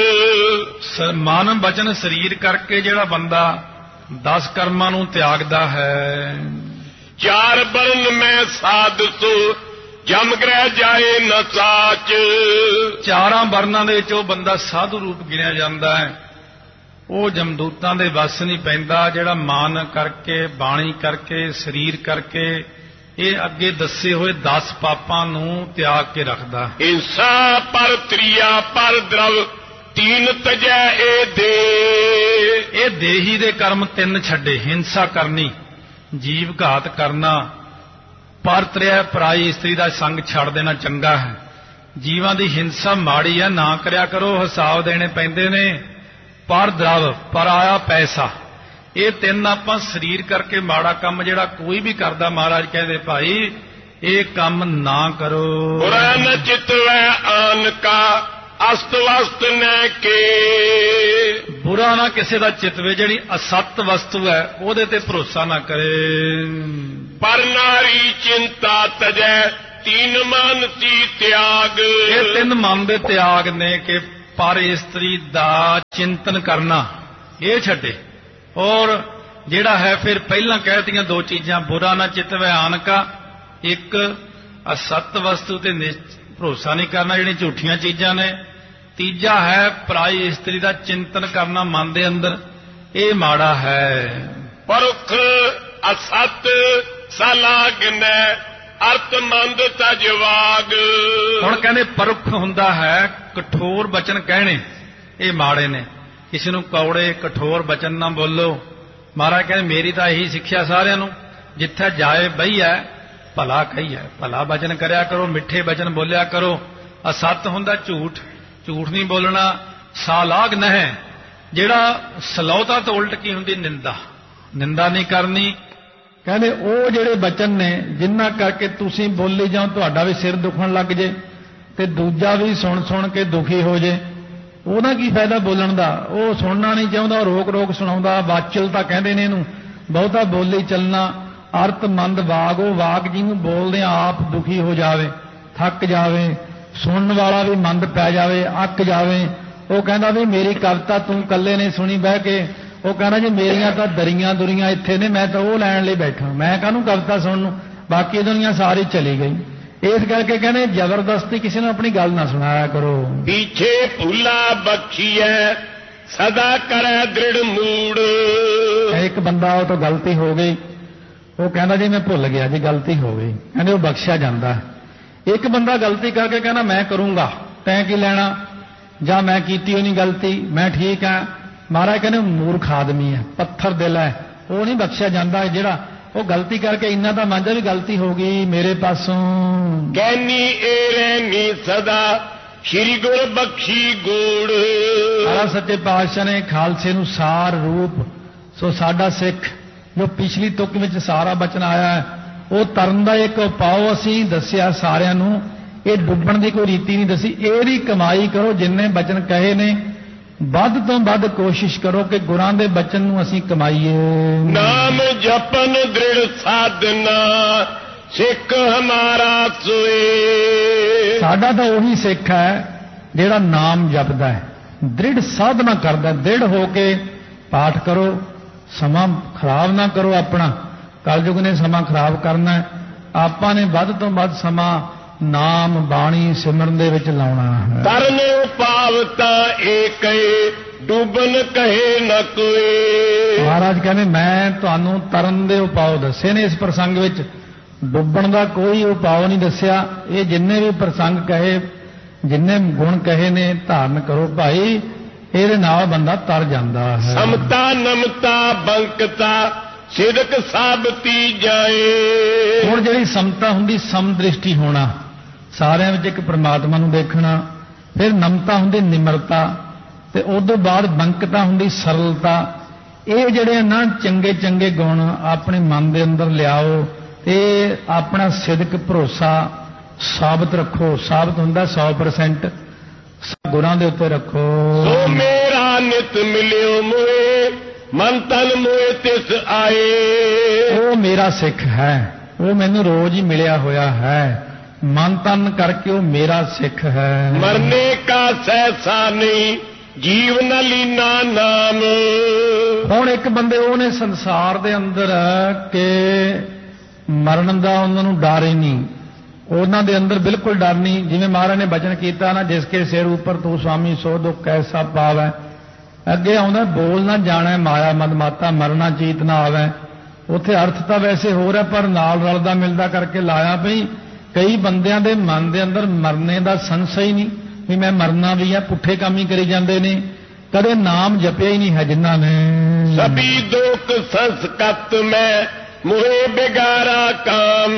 ਮਨ ਬਚਨ ਸਰੀਰ ਕਰਕੇ ਜਿਹੜਾ ਬੰਦਾ ਦਸ ਕਰਮਾਂ ਨੂੰ ਤਿਆਗਦਾ ਹੈ। ਚਾਰ ਬਰਨ ਮੈਂ ਸਾਧ ਸੋ ਜਮ ਗ੍ਰਹਿ ਜਾਏ ਨ ਸਾਚ। ਚਾਰਾਂ ਵਰਨਾਂ ਦੇ ਵਿੱਚ ਉਹ ਬੰਦਾ ਸਾਧੂ ਰੂਪ ਗਿਣਿਆ ਜਾਂਦਾ ਹੈ। ਉਹ ਜਮਦੂਤਾਂ ਦੇ ਵੱਸ ਨਹੀਂ ਪੈਂਦਾ ਜਿਹੜਾ ਮਨ ਕਰਕੇ, ਬਾਣੀ ਕਰਕੇ, ਸਰੀਰ ਕਰਕੇ ਇਹ ਅੱਗੇ ਦੱਸੇ ਹੋਏ ਦਸ ਪਾਪਾਂ ਨੂੰ ਤਿਆਗ ਕੇ ਰੱਖਦਾ। ਹਿੰਸਾ ਪਰ ਤ੍ਰਿਆ ਪਰ ਦਰਵ ਤੀਨ ਤਜੈ ਇਹ ਦੇ। ਇਹ ਦੇਹੀ ਦੇ ਕਰਮ ਤਿੰਨ ਛੱਡੇ, ਹਿੰਸਾ ਕਰਨੀ, ਜੀਵ ਘਾਤ ਕਰਨਾ, ਪਰਤਰਿਆ ਪਰਾਈ ਇਸਤਰੀ ਦਾ ਸੰਗ ਛੱਡ ਦੇਣਾ ਚੰਗਾ ਹੈ। ਜੀਵਾਂ ਦੀ ਹਿੰਸਾ ਮਾੜੀ ਹੈ, ਨਾ ਕਰਿਆ ਕਰੋ, ਹਿਸਾਬ ਦੇਣੇ ਪੈਂਦੇ ਨੇ। ਪਰ ਦਰਵ, ਪਰ ਆਇਆ ਪੈਸਾ, ਇਹ ਤਿੰਨ ਆਪਾਂ ਸਰੀਰ ਕਰਕੇ ਮਾੜਾ ਕੰਮ ਜਿਹੜਾ ਕੋਈ ਵੀ ਕਰਦਾ, ਮਹਾਰਾਜ ਕਹਿੰਦੇ ਭਾਈ ਇਹ ਕੰਮ ਨਾ ਕਰੋ। ਬੁਰਾ ਨ ਚਿਤਵੈ ਆਨ ਕਾ ਅਸਤ ਵਸਤ ਨ ਕੇ। ਬੁਰਾ ਨਾ ਕਿਸੇ ਦਾ ਚਿਤਵੇ, ਜਿਹੜੀ ਅਸਤ ਵਸਤੂ ਹੈ ਉਹਦੇ ਤੇ ਭਰੋਸਾ ਨਾ ਕਰੇ। ਪਰ ਨਾਰੀ ਚਿੰਤਾ ਤਜੈ ਤੀਨ ਮਨ ਸੀ ਤਿਆਗ। ਇਹ ਤਿੰਨ ਮਨ ਦੇ ਤਿਆਗ ਨੇ ਕਿ ਪਰ ਇਸਤਰੀ ਦਾ ਚਿੰਤਨ ਕਰਨਾ ਇਹ ਛੱਡੇ। ਔਰ ਜਿਹੜਾ ਹੈ ਫਿਰ ਪਹਿਲਾਂ ਕਹਿਤੀਆਂ ਦੋ ਚੀਜ਼ਾਂ, ਬੁਰਾ ਨਾ ਚਿਤਵੈ ਆਨ ਕਾ, ਇੱਕ ਅਸਤ ਵਸਤੂ ਤੇ ਭਰੋਸਾ ਨਹੀਂ ਕਰਨਾ ਜਿਹੜੀਆਂ ਝੂਠੀਆਂ ਚੀਜ਼ਾਂ ਨੇ। ਤੀਜਾ ਹੈ ਪਰਾਈ ਇਸਤਰੀ ਦਾ ਚਿੰਤਨ ਕਰਨਾ ਮਨ ਦੇ ਅੰਦਰ, ਇਹ ਮਾੜਾ ਹੈ। ਪਰੁਖ ਅਸਤ ਸਲਾਗਨੈ ਅਰਥ ਮੰਦ ਤਜਵਾਗ। ਹੁਣ ਕਹਿੰਦੇ ਪਰੁਖ ਹੁੰਦਾ ਹੈ ਕਠੋਰ ਬਚਨ ਕਹਿਣੇ, ਇਹ ਮਾੜੇ ਨੇ। ਕਿਸੇ ਨੂੰ ਕੌੜੇ ਕਠੋਰ ਬਚਨ ਨਾ ਬੋਲੋ। ਮਹਾਰਾਜ ਕਹਿੰਦੇ ਮੇਰੀ ਤਾਂ ਇਹੀ ਸਿੱਖਿਆ ਸਾਰਿਆਂ ਨੂੰ, ਜਿੱਥੇ ਜਾਏ ਬਈਐ ਭਲਾ ਕਹੀਐ, ਭਲਾ ਬਚਨ ਕਰਿਆ ਕਰੋ, ਮਿੱਠੇ ਬਚਨ ਬੋਲਿਆ ਕਰੋ। ਅਸਤ ਹੁੰਦਾ ਝੂਠ, ਝੂਠ ਨਹੀਂ ਬੋਲਣਾ। ਸਾਲਾਗ ਨਹਿ, ਜਿਹੜਾ ਸਲੌਤਾ ਤੋਂ ਉਲਟ ਕੀ ਹੁੰਦੀ, ਨਿੰਦਾ, ਨਿੰਦਾ ਨਹੀਂ ਕਰਨੀ। ਕਹਿੰਦੇ ਉਹ ਜਿਹੜੇ ਬਚਨ ਨੇ ਜਿਨ੍ਹਾਂ ਕਰਕੇ ਤੁਸੀਂ ਬੋਲੀ ਜਾਓ ਤੁਹਾਡਾ ਵੀ ਸਿਰ ਦੁਖਣ ਲੱਗ ਜੇ ਤੇ ਦੂਜਾ ਵੀ ਸੁਣ ਸੁਣ ਕੇ ਦੁਖੀ ਹੋ ਜੇ, ਉਹਦਾ ਕੀ ਫਾਇਦਾ ਬੋਲਣ ਦਾ। ਉਹ ਸੁਣਨਾ ਨਹੀਂ ਚਾਹੁੰਦਾ, ਰੋਕ ਰੋਕ ਸੁਣਾਉਂਦਾ। ਵਾਚਲ ਤਾਂ ਕਹਿੰਦੇ ਨੇ ਇਹਨੂੰ, ਬਹੁਤਾ ਬੋਲੀ ਚੱਲਣਾ। ਅਰਥ ਮੰਦ ਵਾਗ, ਉਹ ਵਾਕ ਜਿਹਨੂੰ ਬੋਲਦੇ ਆਪ ਦੁਖੀ ਹੋ ਜਾਵੇ, ਥੱਕ ਜਾਵੇ, ਸੁਣਨ ਵਾਲਾ ਵੀ ਮੰਦ ਪੈ ਜਾਵੇ, ਅੱਕ ਜਾਵੇ। ਉਹ ਕਹਿੰਦਾ ਵੀ ਮੇਰੀ ਕਵਿਤਾ ਤੂੰ ਇਕੱਲੇ ਨੇ ਸੁਣੀ ਬਹਿ ਕੇ। ਉਹ ਕਹਿੰਦਾ ਜੀ ਮੇਰੀਆਂ ਤਾਂ ਦਰੀਆਂ ਦੁਰੀਆਂ ਇੱਥੇ ਨੇ, ਮੈਂ ਤਾਂ ਉਹ ਲੈਣ ਲਈ ਬੈਠਾ, ਮੈਂ ਕਾਹਨੂੰ ਕਵਿਤਾ ਸੁਣਨ ਨੂੰ, ਬਾਕੀ ਦੁਨੀਆ ਸਾਰੀ ਚਲੀ ਗਈ। ਇਸ ਕਰਕੇ ਕਹਿੰਦੇ ਜ਼ਬਰਦਸਤੀ ਕਿਸੇ ਨੂੰ ਆਪਣੀ ਗੱਲ ਨਾ ਸੁਣਾਇਆ ਕਰੋ। ਪਿੱਛੇ ਭੁੱਲਾ ਬਖਸ਼ੀਐ ਸਦਾ ਕਰੈ ਦ੍ਰਿੜ ਮੂੜ। ਇੱਕ ਬੰਦਾ ਉਹ ਤੋਂ ਗਲਤੀ ਹੋ ਗਈ, ਉਹ ਕਹਿੰਦਾ ਜੀ ਮੈਂ ਭੁੱਲ ਗਿਆ ਜੀ, ਗਲਤੀ ਹੋ ਗਈ। ਕਹਿੰਦੇ ਉਹ ਬਖਸ਼ਿਆ ਜਾਂਦਾ। ਇੱਕ ਬੰਦਾ ਗਲਤੀ ਕਰਕੇ ਕਹਿੰਦਾ ਮੈਂ ਕਰੂੰਗਾ, ਤੈਂ ਕੀ ਲੈਣਾ, ਜਾਂ ਮੈਂ ਕੀਤੀ ਉਹ ਨਹੀਂ ਗਲਤੀ, ਮੈਂ ਠੀਕ ਹਾਂ। ਮਹਾਰਾਜ ਕਹਿੰਦੇ ਮੂਰਖ ਆਦਮੀ ਹੈ, ਪੱਥਰ ਦਿਲ ਹੈ, ਉਹ ਨਹੀਂ ਬਖਸ਼ਿਆ ਜਾਂਦਾ। ਜਿਹੜਾ ਉਹ ਗਲਤੀ ਕਰਕੇ ਇੰਨਾ ਤਾਂ ਮੰਨਦਾ ਵੀ ਗਲਤੀ ਹੋ ਗਈ ਮੇਰੇ ਪਾਸੋਂ। ਕਹਿਨੀ ਏ ਰਹਿਨੀ ਸਦਾ ਸ਼੍ਰੀ ਗੁਰ ਬਖਸ਼ੀ ਗੋੜ। ਸਾਰਾ ਸੱਚੇ ਪਾਤਸ਼ਾਹ ਨੇ ਖਾਲਸੇ ਨੂੰ ਸਾਰ ਰੂਪ, ਸੋ ਸਾਡਾ ਸਿੱਖ ਜੋ ਪਿਛਲੀ ਤੁਕ ਵਿੱਚ ਸਾਰਾ ਬਚਨ ਆਇਆ ਹੈ, ਉਹ ਤਰਨ ਦਾ ਇੱਕ ਉਪਾਅ ਅਸੀਂ ਦੱਸਿਆ ਸਾਰਿਆਂ ਨੂੰ। ਇਹ ਡੁੱਬਣ ਦੀ ਕੋਈ ਰੀਤੀ ਨਹੀਂ ਦੱਸੀ। ਇਹਦੀ ਕਮਾਈ ਕਰੋ, ਜਿੰਨੇ ਬਚਨ ਕਹੇ ਨੇ ਵੱਧ ਤੋਂ ਵੱਧ ਕੋਸ਼ਿਸ਼ ਕਰੋ ਕਿ ਗੁਰਾਂ ਦੇ ਬਚਨ ਨੂੰ ਅਸੀਂ ਕਮਾਈਏ। ਨਾਮ ਜਪਨ ਦ੍ਰਿੜ ਸਾਧਨਾ ਸਿੱਖ ਹਮਾਰਾ ਸੋਏ। ਸਾਡਾ ਤਾਂ ਉਹੀ ਸਿੱਖ ਹੈ ਜਿਹੜਾ ਨਾਮ ਜਪਦਾ ਹੈ, ਦ੍ਰਿੜ ਸਾਧਨਾ ਕਰਦਾ। ਦ੍ਰਿੜ ਹੋ ਕੇ ਪਾਠ ਕਰੋ, ਸਮਾਂ ਖਰਾਬ ਨਾ ਕਰੋ ਆਪਣਾ। ਕਲਯੁਗ ਨੇ ਸਮਾਂ ਖਰਾਬ ਕਰਨਾ ਹੈ, ਆਪਾਂ ਨੇ ਵੱਧ ਤੋਂ ਵੱਧ ਸਮਾਂ ਨਾਮ ਬਾਣੀ ਸਿਮਰਨ ਦੇ ਵਿੱਚ ਲਾਉਣਾ ਹੈ। ਤਰਨ ਉਪਾਵਤਾ ਏਕਏ ਡੁੱਬਨ ਕਹੇ ਨ ਕੋਏ। ਮਹਾਰਾਜ ਕਹਿੰਦੇ ਮੈਂ ਤੁਹਾਨੂੰ ਤਰਨ ਦੇ ਉਪਾਅ ਦੱਸੇ ਨੇ ਇਸ ਪ੍ਰਸੰਗ ਵਿੱਚ, ਡੁੱਬਣ ਦਾ ਕੋਈ ਉਪਾਅ ਨਹੀਂ ਦੱਸਿਆ। ਇਹ ਜਿੰਨੇ ਵੀ ਪ੍ਰਸੰਗ ਕਹੇ, ਜਿੰਨੇ ਗੁਣ ਕਹੇ ਨੇ ਧਾਰਨ ਕਰੋ ਭਾਈ, ਇਹਦੇ ਨਾਲ ਬੰਦਾ ਤਰ ਜਾਂਦਾ ਹੈ। ਸਮਤਾ ਨਮਤਾ ਬੰਕਤਾ ਸਿਦਕ ਸਾਬਤੀ ਜਾਏ। ਹੁਣ ਜਿਹੜੀ ਸਮਤਾ ਹੁੰਦੀ, ਸਮ ਦ੍ਰਿਸ਼ਟੀ ਹੋਣਾ, ਸਾਰਿਆਂ ਵਿੱਚ ਇੱਕ ਪ੍ਰਮਾਤਮਾ ਨੂੰ ਦੇਖਣਾ। ਫਿਰ ਨਮਤਾ ਹੁੰਦੀ ਨਿਮਰਤਾ, ਤੇ ਉਦੋਂ ਬਾਅਦ ਬੰਕਤਾ ਹੁੰਦੀ ਸਰਲਤਾ। ਇਹ ਜਿਹੜੇ ਨਾ ਚੰਗੇ ਚੰਗੇ ਗੁਣ ਆਪਣੇ ਮਨ ਦੇ ਅੰਦਰ ਲਿਆਓ ਤੇ ਆਪਣਾ ਸਿਦਕ ਭਰੋਸਾ ਸਾਬਤ ਰੱਖੋ। ਸਾਬਤ ਹੁੰਦਾ ਸੌ ਪਰਸੈਂਟ ਗੁਰਾਂ ਦੇ ਉੱਤੇ ਰੱਖੋ। ਸੋ ਮੇਰਾ ਨਿਤ ਮਿਲਿਓ ਮੋਏ ਮਨ ਤਨ ਮੋਏ ਤਿਸ ਆਏ। ਉਹ ਮੇਰਾ ਸਿੱਖ ਹੈ, ਉਹ ਮੈਨੂੰ ਰੋਜ਼ ਹੀ ਮਿਲਿਆ ਹੋਇਆ ਹੈ, ਮਨ ਤਨ ਕਰਕੇ ਉਹ ਮੇਰਾ ਸਿੱਖ ਹੈ। ਮਰਨੇ ਕਾ ਸਹਿਸਾ ਨਹੀਂ ਜੀਵ ਨ ਲੀਨਾ ਨਾਮ। ਹੁਣ ਇੱਕ ਬੰਦੇ ਉਹ ਨੇ ਸੰਸਾਰ ਦੇ ਅੰਦਰ ਕਿ ਮਰਨ ਦਾ ਉਹਨਾਂ ਨੂੰ ਡਰ ਹੀ ਨਹੀਂ, ਉਹਨਾਂ ਦੇ ਅੰਦਰ ਬਿਲਕੁਲ ਡਰ ਨਹੀਂ। ਜਿਵੇਂ ਮਹਾਰਾਜ ਨੇ ਬਚਨ ਕੀਤਾ ਨਾ, ਜਿਸ ਕੇ ਸਿਰ ਉੱਪਰ ਤੂੰ ਸੁਆਮੀ ਸੋ ਦੁੱਖ ਕੈਸਾ ਪਾਵੈ। ਅੱਗੇ ਆਉਂਦਾ ਬੋਲ ਨਾ ਜਾਣੈ ਮਾਇਆ ਮਦ ਮਾਤਾ ਮਰਨਾ ਚੀਤ ਨਾ ਆਵੈ। ਉੱਥੇ ਅਰਥ ਤਾਂ ਵੈਸੇ ਹੋਰ ਹੈ, ਪਰ ਨਾਲ ਰਲਦਾ ਮਿਲਦਾ ਕਰਕੇ ਲਾਇਆ ਪਈ। ਕਈ ਬੰਦਿਆਂ ਦੇ ਮਨ ਦੇ ਅੰਦਰ ਮਰਨੇ ਦਾ ਸੰਸ਼ਾ ਹੀ ਨਹੀਂ ਵੀ ਮੈਂ ਮਰਨਾ ਵੀ ਆ, ਪੁੱਠੇ ਕੰਮ ਹੀ ਕਰੀ ਜਾਂਦੇ ਨੇ, ਕਦੇ ਨਾਮ ਜਪਿਆ ਹੀ ਨਹੀਂ ਹੈ ਜਿਨ੍ਹਾਂ ਨੇ। ਸਭੀ ਦੁਖ ਸੰਸਕਤ ਮੈਂ ਮੋਹਿ ਬਿਗਾਰਾ ਕਾਮ।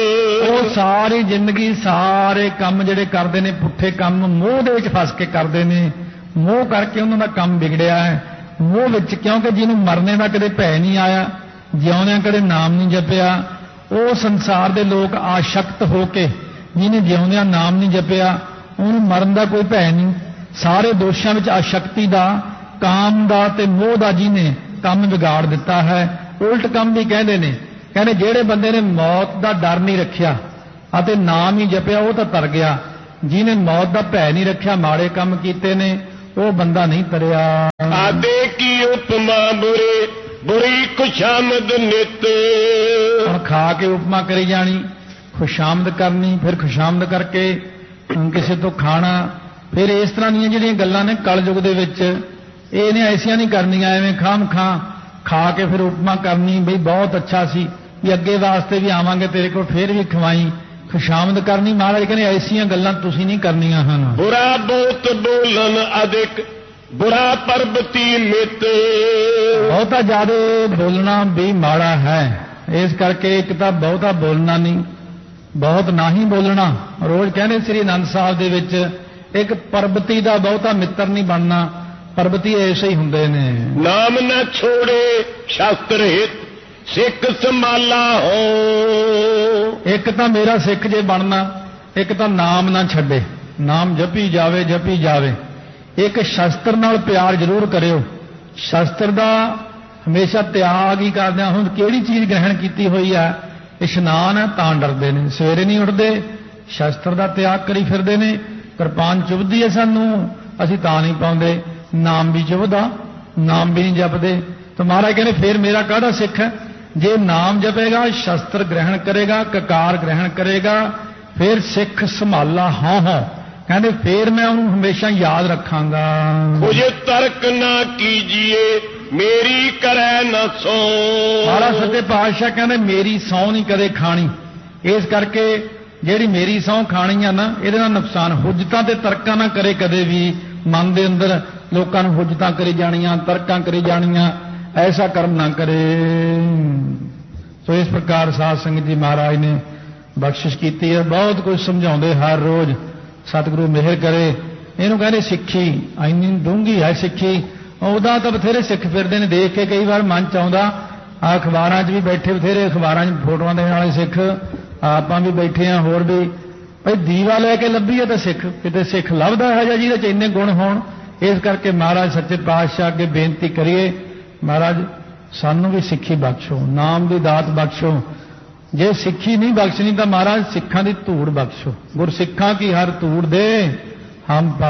ਉਹ ਸਾਰੀ ਜ਼ਿੰਦਗੀ ਸਾਰੇ ਕੰਮ ਜਿਹੜੇ ਕਰਦੇ ਨੇ ਪੁੱਠੇ ਕੰਮ, ਮੋਹ ਦੇ ਵਿੱਚ ਫਸ ਕੇ ਕਰਦੇ ਨੇ। ਮੋਹ ਕਰਕੇ ਉਹਨਾਂ ਦਾ ਕੰਮ ਵਿਗੜਿਆ ਹੈ, ਮੋਹ ਵਿੱਚ। ਕਿਉਂਕਿ ਜਿਹਨੂੰ ਮਰਨੇ ਦਾ ਕਦੇ ਭੈ ਨਹੀਂ ਆਇਆ, ਜਿਉਂਦਿਆਂ ਕਦੇ ਨਾਮ ਨਹੀਂ ਜਪਿਆ, ਉਹ ਸੰਸਾਰ ਦੇ ਲੋਕ ਆਸ਼ਕਤ ਹੋ ਕੇ, ਜਿਹਨੇ ਜਿਉਂਦਿਆਂ ਨਾਮ ਨਹੀਂ ਜਪਿਆ ਉਹਨੂੰ ਮਰਨ ਦਾ ਕੋਈ ਭੈ ਨਹੀਂ। ਸਾਰੇ ਦੋਸ਼ਾਂ ਵਿੱਚ ਆਸ਼ਕਤੀ ਦਾ, ਕਾਮ ਦਾ ਤੇ ਮੋਹ ਦਾ ਜਿਹਨੇ ਕੰਮ ਵਿਗਾੜ ਦਿੱਤਾ ਹੈ। ਉਲਟ ਕੰਮ ਵੀ ਕਹਿੰਦੇ ਨੇ, ਕਹਿੰਦੇ ਜਿਹੜੇ ਬੰਦੇ ਨੇ ਮੌਤ ਦਾ ਡਰ ਨਹੀਂ ਰੱਖਿਆ ਅਤੇ ਨਾਮ ਹੀ ਜਪਿਆ ਉਹ ਤਾਂ ਤਰ ਗਿਆ। ਜਿਹਨੇ ਮੌਤ ਦਾ ਭੈ ਨਹੀਂ ਰੱਖਿਆ, ਮਾੜੇ ਕੰਮ ਕੀਤੇ ਨੇ, ਉਹ ਬੰਦਾ ਨਹੀਂ ਤਰਿਆ। ਆਦੇ ਕੀ ਉਪਮਾ ਬੁਰੇ ਬੁਰੀ ਖੁਸ਼ਾਮਦ ਨਿਤ। ਹੁਣ ਖਾ ਕੇ ਉਪਮਾ ਕਰੀ ਜਾਣੀ, ਖੁਸ਼ਾਮਦ ਕਰਨੀ, ਫਿਰ ਖੁਸ਼ਾਮਦ ਕਰਕੇ ਕਿਸੇ ਤੋਂ ਖਾਣਾ। ਫਿਰ ਇਸ ਤਰ੍ਹਾਂ ਦੀਆਂ ਜਿਹੜੀਆਂ ਗੱਲਾਂ ਨੇ ਕਲਯੁਗ ਦੇ ਵਿੱਚ, ਇਹ ਨੇ ਐਸੀਆਂ ਨਹੀਂ ਕਰਨੀਆਂ। ਐਵੇਂ ਖਾਮ ਖਾਂ ਖਾ ਕੇ ਫਿਰ ਉਪਮਾ ਕਰਨੀ, ਬਈ ਬਹੁਤ ਅੱਛਾ ਸੀ, ਵੀ ਅੱਗੇ ਵਾਸਤੇ ਵੀ ਆਵਾਂਗੇ ਤੇਰੇ ਕੋਲ, ਫਿਰ ਵੀ ਖਵਾਈ, ਖੁਸ਼ਾਮਦ ਕਰਨੀ। ਮਹਾਰਾਜ ਕਹਿੰਦੇ ਐਸੀਆਂ ਗੱਲਾਂ ਤੁਸੀਂ ਨਹੀਂ ਕਰਨੀਆਂ ਹਨ। ਬੁਰਾ ਬਹੁਤ ਬੋਲਨ ਅਧਿਕ ਬੁਰਾ ਪਰਬਤੀ ਮਿਤ। ਬਹੁਤਾ ਜ਼ਿਆਦਾ ਬੋਲਣਾ ਵੀ ਮਾੜਾ ਹੈ, ਇਸ ਕਰਕੇ ਇੱਕ ਤਾਂ ਬਹੁਤਾ ਬੋਲਣਾ ਨਹੀਂ, ਬਹੁਤ ਨਾ ਹੀ ਬੋਲਣਾ। ਰੋਜ਼ ਕਹਿੰਦੇ ਸ੍ਰੀ ਅਨੰਦ ਸਾਹਿਬ ਦੇ ਵਿੱਚ, ਇੱਕ ਪਰਬਤੀ ਦਾ ਬਹੁਤਾ ਮਿੱਤਰ ਨਹੀਂ ਬਣਨਾ। ਪਰਬਤੀ ਐਸੇ ਹੀ ਹੁੰਦੇ ਨੇ। ਨਾਮ ਨਾ ਛੋੜੇ ਸ਼ਾਸਤਰ ਹਿਤ ਸਿੱਖ ਸੰਭਾਲਾ ਹੋ। ਇੱਕ ਤਾਂ ਮੇਰਾ ਸਿੱਖ ਜੇ ਬਣਨਾ, ਇੱਕ ਤਾਂ ਨਾਮ ਨਾ ਛੱਡੇ, ਨਾਮ ਜਪੀ ਜਾਵੇ ਜਪੀ ਜਾਵੇ। ਇੱਕ ਸ਼ਸਤਰ ਨਾਲ ਪਿਆਰ ਜ਼ਰੂਰ ਕਰਿਓ। ਸ਼ਸਤਰ ਦਾ ਹਮੇਸ਼ਾ ਤਿਆਗ ਹੀ ਕਰਦੇ ਹਾਂ। ਹੁਣ ਕਿਹੜੀ ਚੀਜ਼ ਗ੍ਰਹਿਣ ਕੀਤੀ ਹੋਈ ਹੈ, ਇਸ਼ਨਾਨ ਹੈ ਤਾਂ ਡਰਦੇ ਨੇ, ਸਵੇਰੇ ਨਹੀਂ ਉੱਠਦੇ, ਸ਼ਸਤਰ ਦਾ ਤਿਆਗ ਕਰੀ ਫਿਰਦੇ ਨੇ। ਕਿਰਪਾਨ ਚੁਭਦੀ ਹੈ ਸਾਨੂੰ, ਅਸੀਂ ਤਾਂ ਨਹੀਂ ਪਾਉਂਦੇ। ਨਾਮ ਵੀ ਚੁਭਦਾ, ਨਾਮ ਵੀ ਨਹੀਂ ਜਪਦੇ। ਤਾਂ ਮਹਾਰਾਜ ਕਹਿੰਦੇ ਫਿਰ ਮੇਰਾ ਕਾਹਦਾ ਸਿੱਖ ਹੈ? ਜੇ ਨਾਮ ਜਪੇਗਾ, ਸ਼ਸਤਰ ਗ੍ਰਹਿਣ ਕਰੇਗਾ, ਕਕਾਰ ਗ੍ਰਹਿਣ ਕਰੇਗਾ, ਫਿਰ ਸਿੱਖ ਸੰਭਾਲਾ ਹਾਂ ਹਾਂ। ਕਹਿੰਦੇ ਫੇਰ ਮੈਂ ਉਹਨੂੰ ਹਮੇਸ਼ਾ ਯਾਦ ਰੱਖਾਂਗਾ। ਕੁਝ ਤਰਕ ਨਾ ਕੀਜੀਏ ਮੇਰੀ ਕਰੈ ਨ ਸੋ। ਮਹਾਰਾਜ ਸੱਚੇ ਪਾਤਸ਼ਾਹ ਕਹਿੰਦੇ ਮੇਰੀ ਸਹੁੰ ਨਹੀਂ ਕਦੇ ਖਾਣੀ। ਇਸ ਕਰਕੇ ਜਿਹੜੀ ਮੇਰੀ ਸਹੁੰ ਖਾਣੀ ਆ ਨਾ, ਇਹਦੇ ਨਾਲ ਨੁਕਸਾਨ। ਹੁਜਤਾਂ ਤੇ ਤਰਕਾਂ ਨਾ ਕਰੇ ਕਦੇ ਵੀ, ਮਨ ਦੇ ਅੰਦਰ ਲੋਕਾਂ ਨੂੰ ਹੁਜਤਾਂ ਕਰੀ ਜਾਣੀਆਂ, ਤਰਕਾਂ ਕਰੀ ਜਾਣੀਆਂ, ਐਸਾ ਕਰਮ ਨਾ ਕਰੇ। ਸੋ ਇਸ ਪ੍ਰਕਾਰ ਸਾਧ ਸੰਗਤ ਜੀ ਮਹਾਰਾਜ ਨੇ ਬਖਸ਼ਿਸ਼ ਕੀਤੀ ਹੈ। ਬਹੁਤ ਕੁਝ ਸਮਝਾਉਂਦੇ ਹਰ ਰੋਜ਼। ਸਤਿਗੁਰੂ ਮਿਹਰ ਕਰੇ। ਇਹਨੂੰ ਕਹਿੰਦੇ ਸਿੱਖੀ ਇੰਨੀ ਡੂੰਘੀ ਹੈ ਸਿੱਖੀ। ਉਹਦਾ ਤਾਂ ਬਥੇਰੇ ਸਿੱਖ ਫਿਰਦੇ ਨੇ, ਦੇਖ ਕੇ ਕਈ ਵਾਰ ਮਨ ਚ ਆਉਂਦਾ। ਆ ਅਖਬਾਰਾਂ 'ਚ ਵੀ ਬੈਠੇ ਬਥੇਰੇ, ਅਖਬਾਰਾਂ 'ਚ ਫੋਟੋਆਂ ਦੇਣ ਵਾਲੇ ਸਿੱਖ, ਆਪਾਂ ਵੀ ਬੈਠੇ ਹਾਂ, ਹੋਰ ਵੀ। ਭਾਈ ਦੀਵਾ ਲੈ ਕੇ ਲੱਭੀਏ ਤਾਂ ਸਿੱਖ, ਕਿਤੇ ਸਿੱਖ ਲੱਭਦਾ ਹੈ ਜਾਂ ਜਿਹਦੇ 'ਚ ਇੰਨੇ ਗੁਣ ਹੋਣ। ਇਸ ਕਰਕੇ ਮਹਾਰਾਜ ਸੱਚੇ ਪਾਤਸ਼ਾਹ ਅੱਗੇ ਬੇਨਤੀ ਕਰੀਏ, ਮਹਾਰਾਜ ਸਾਨੂੰ ਵੀ ਸਿੱਖੀ ਬਖਸ਼ੋ, ਨਾਮ ਦੀ ਦਾਤ ਬਖਸ਼ੋ। ਜੇ ਸਿੱਖੀ ਨਹੀਂ ਬਖਸ਼ਣੀ ਤਾਂ ਮਹਾਰਾਜ ਸਿੱਖਾਂ ਦੀ ਧੂੜ ਬਖਸ਼ੋ। ਗੁਰਸਿੱਖਾਂ ਕੀ ਹਰ ਧੂੜ ਦੇ ਹਮ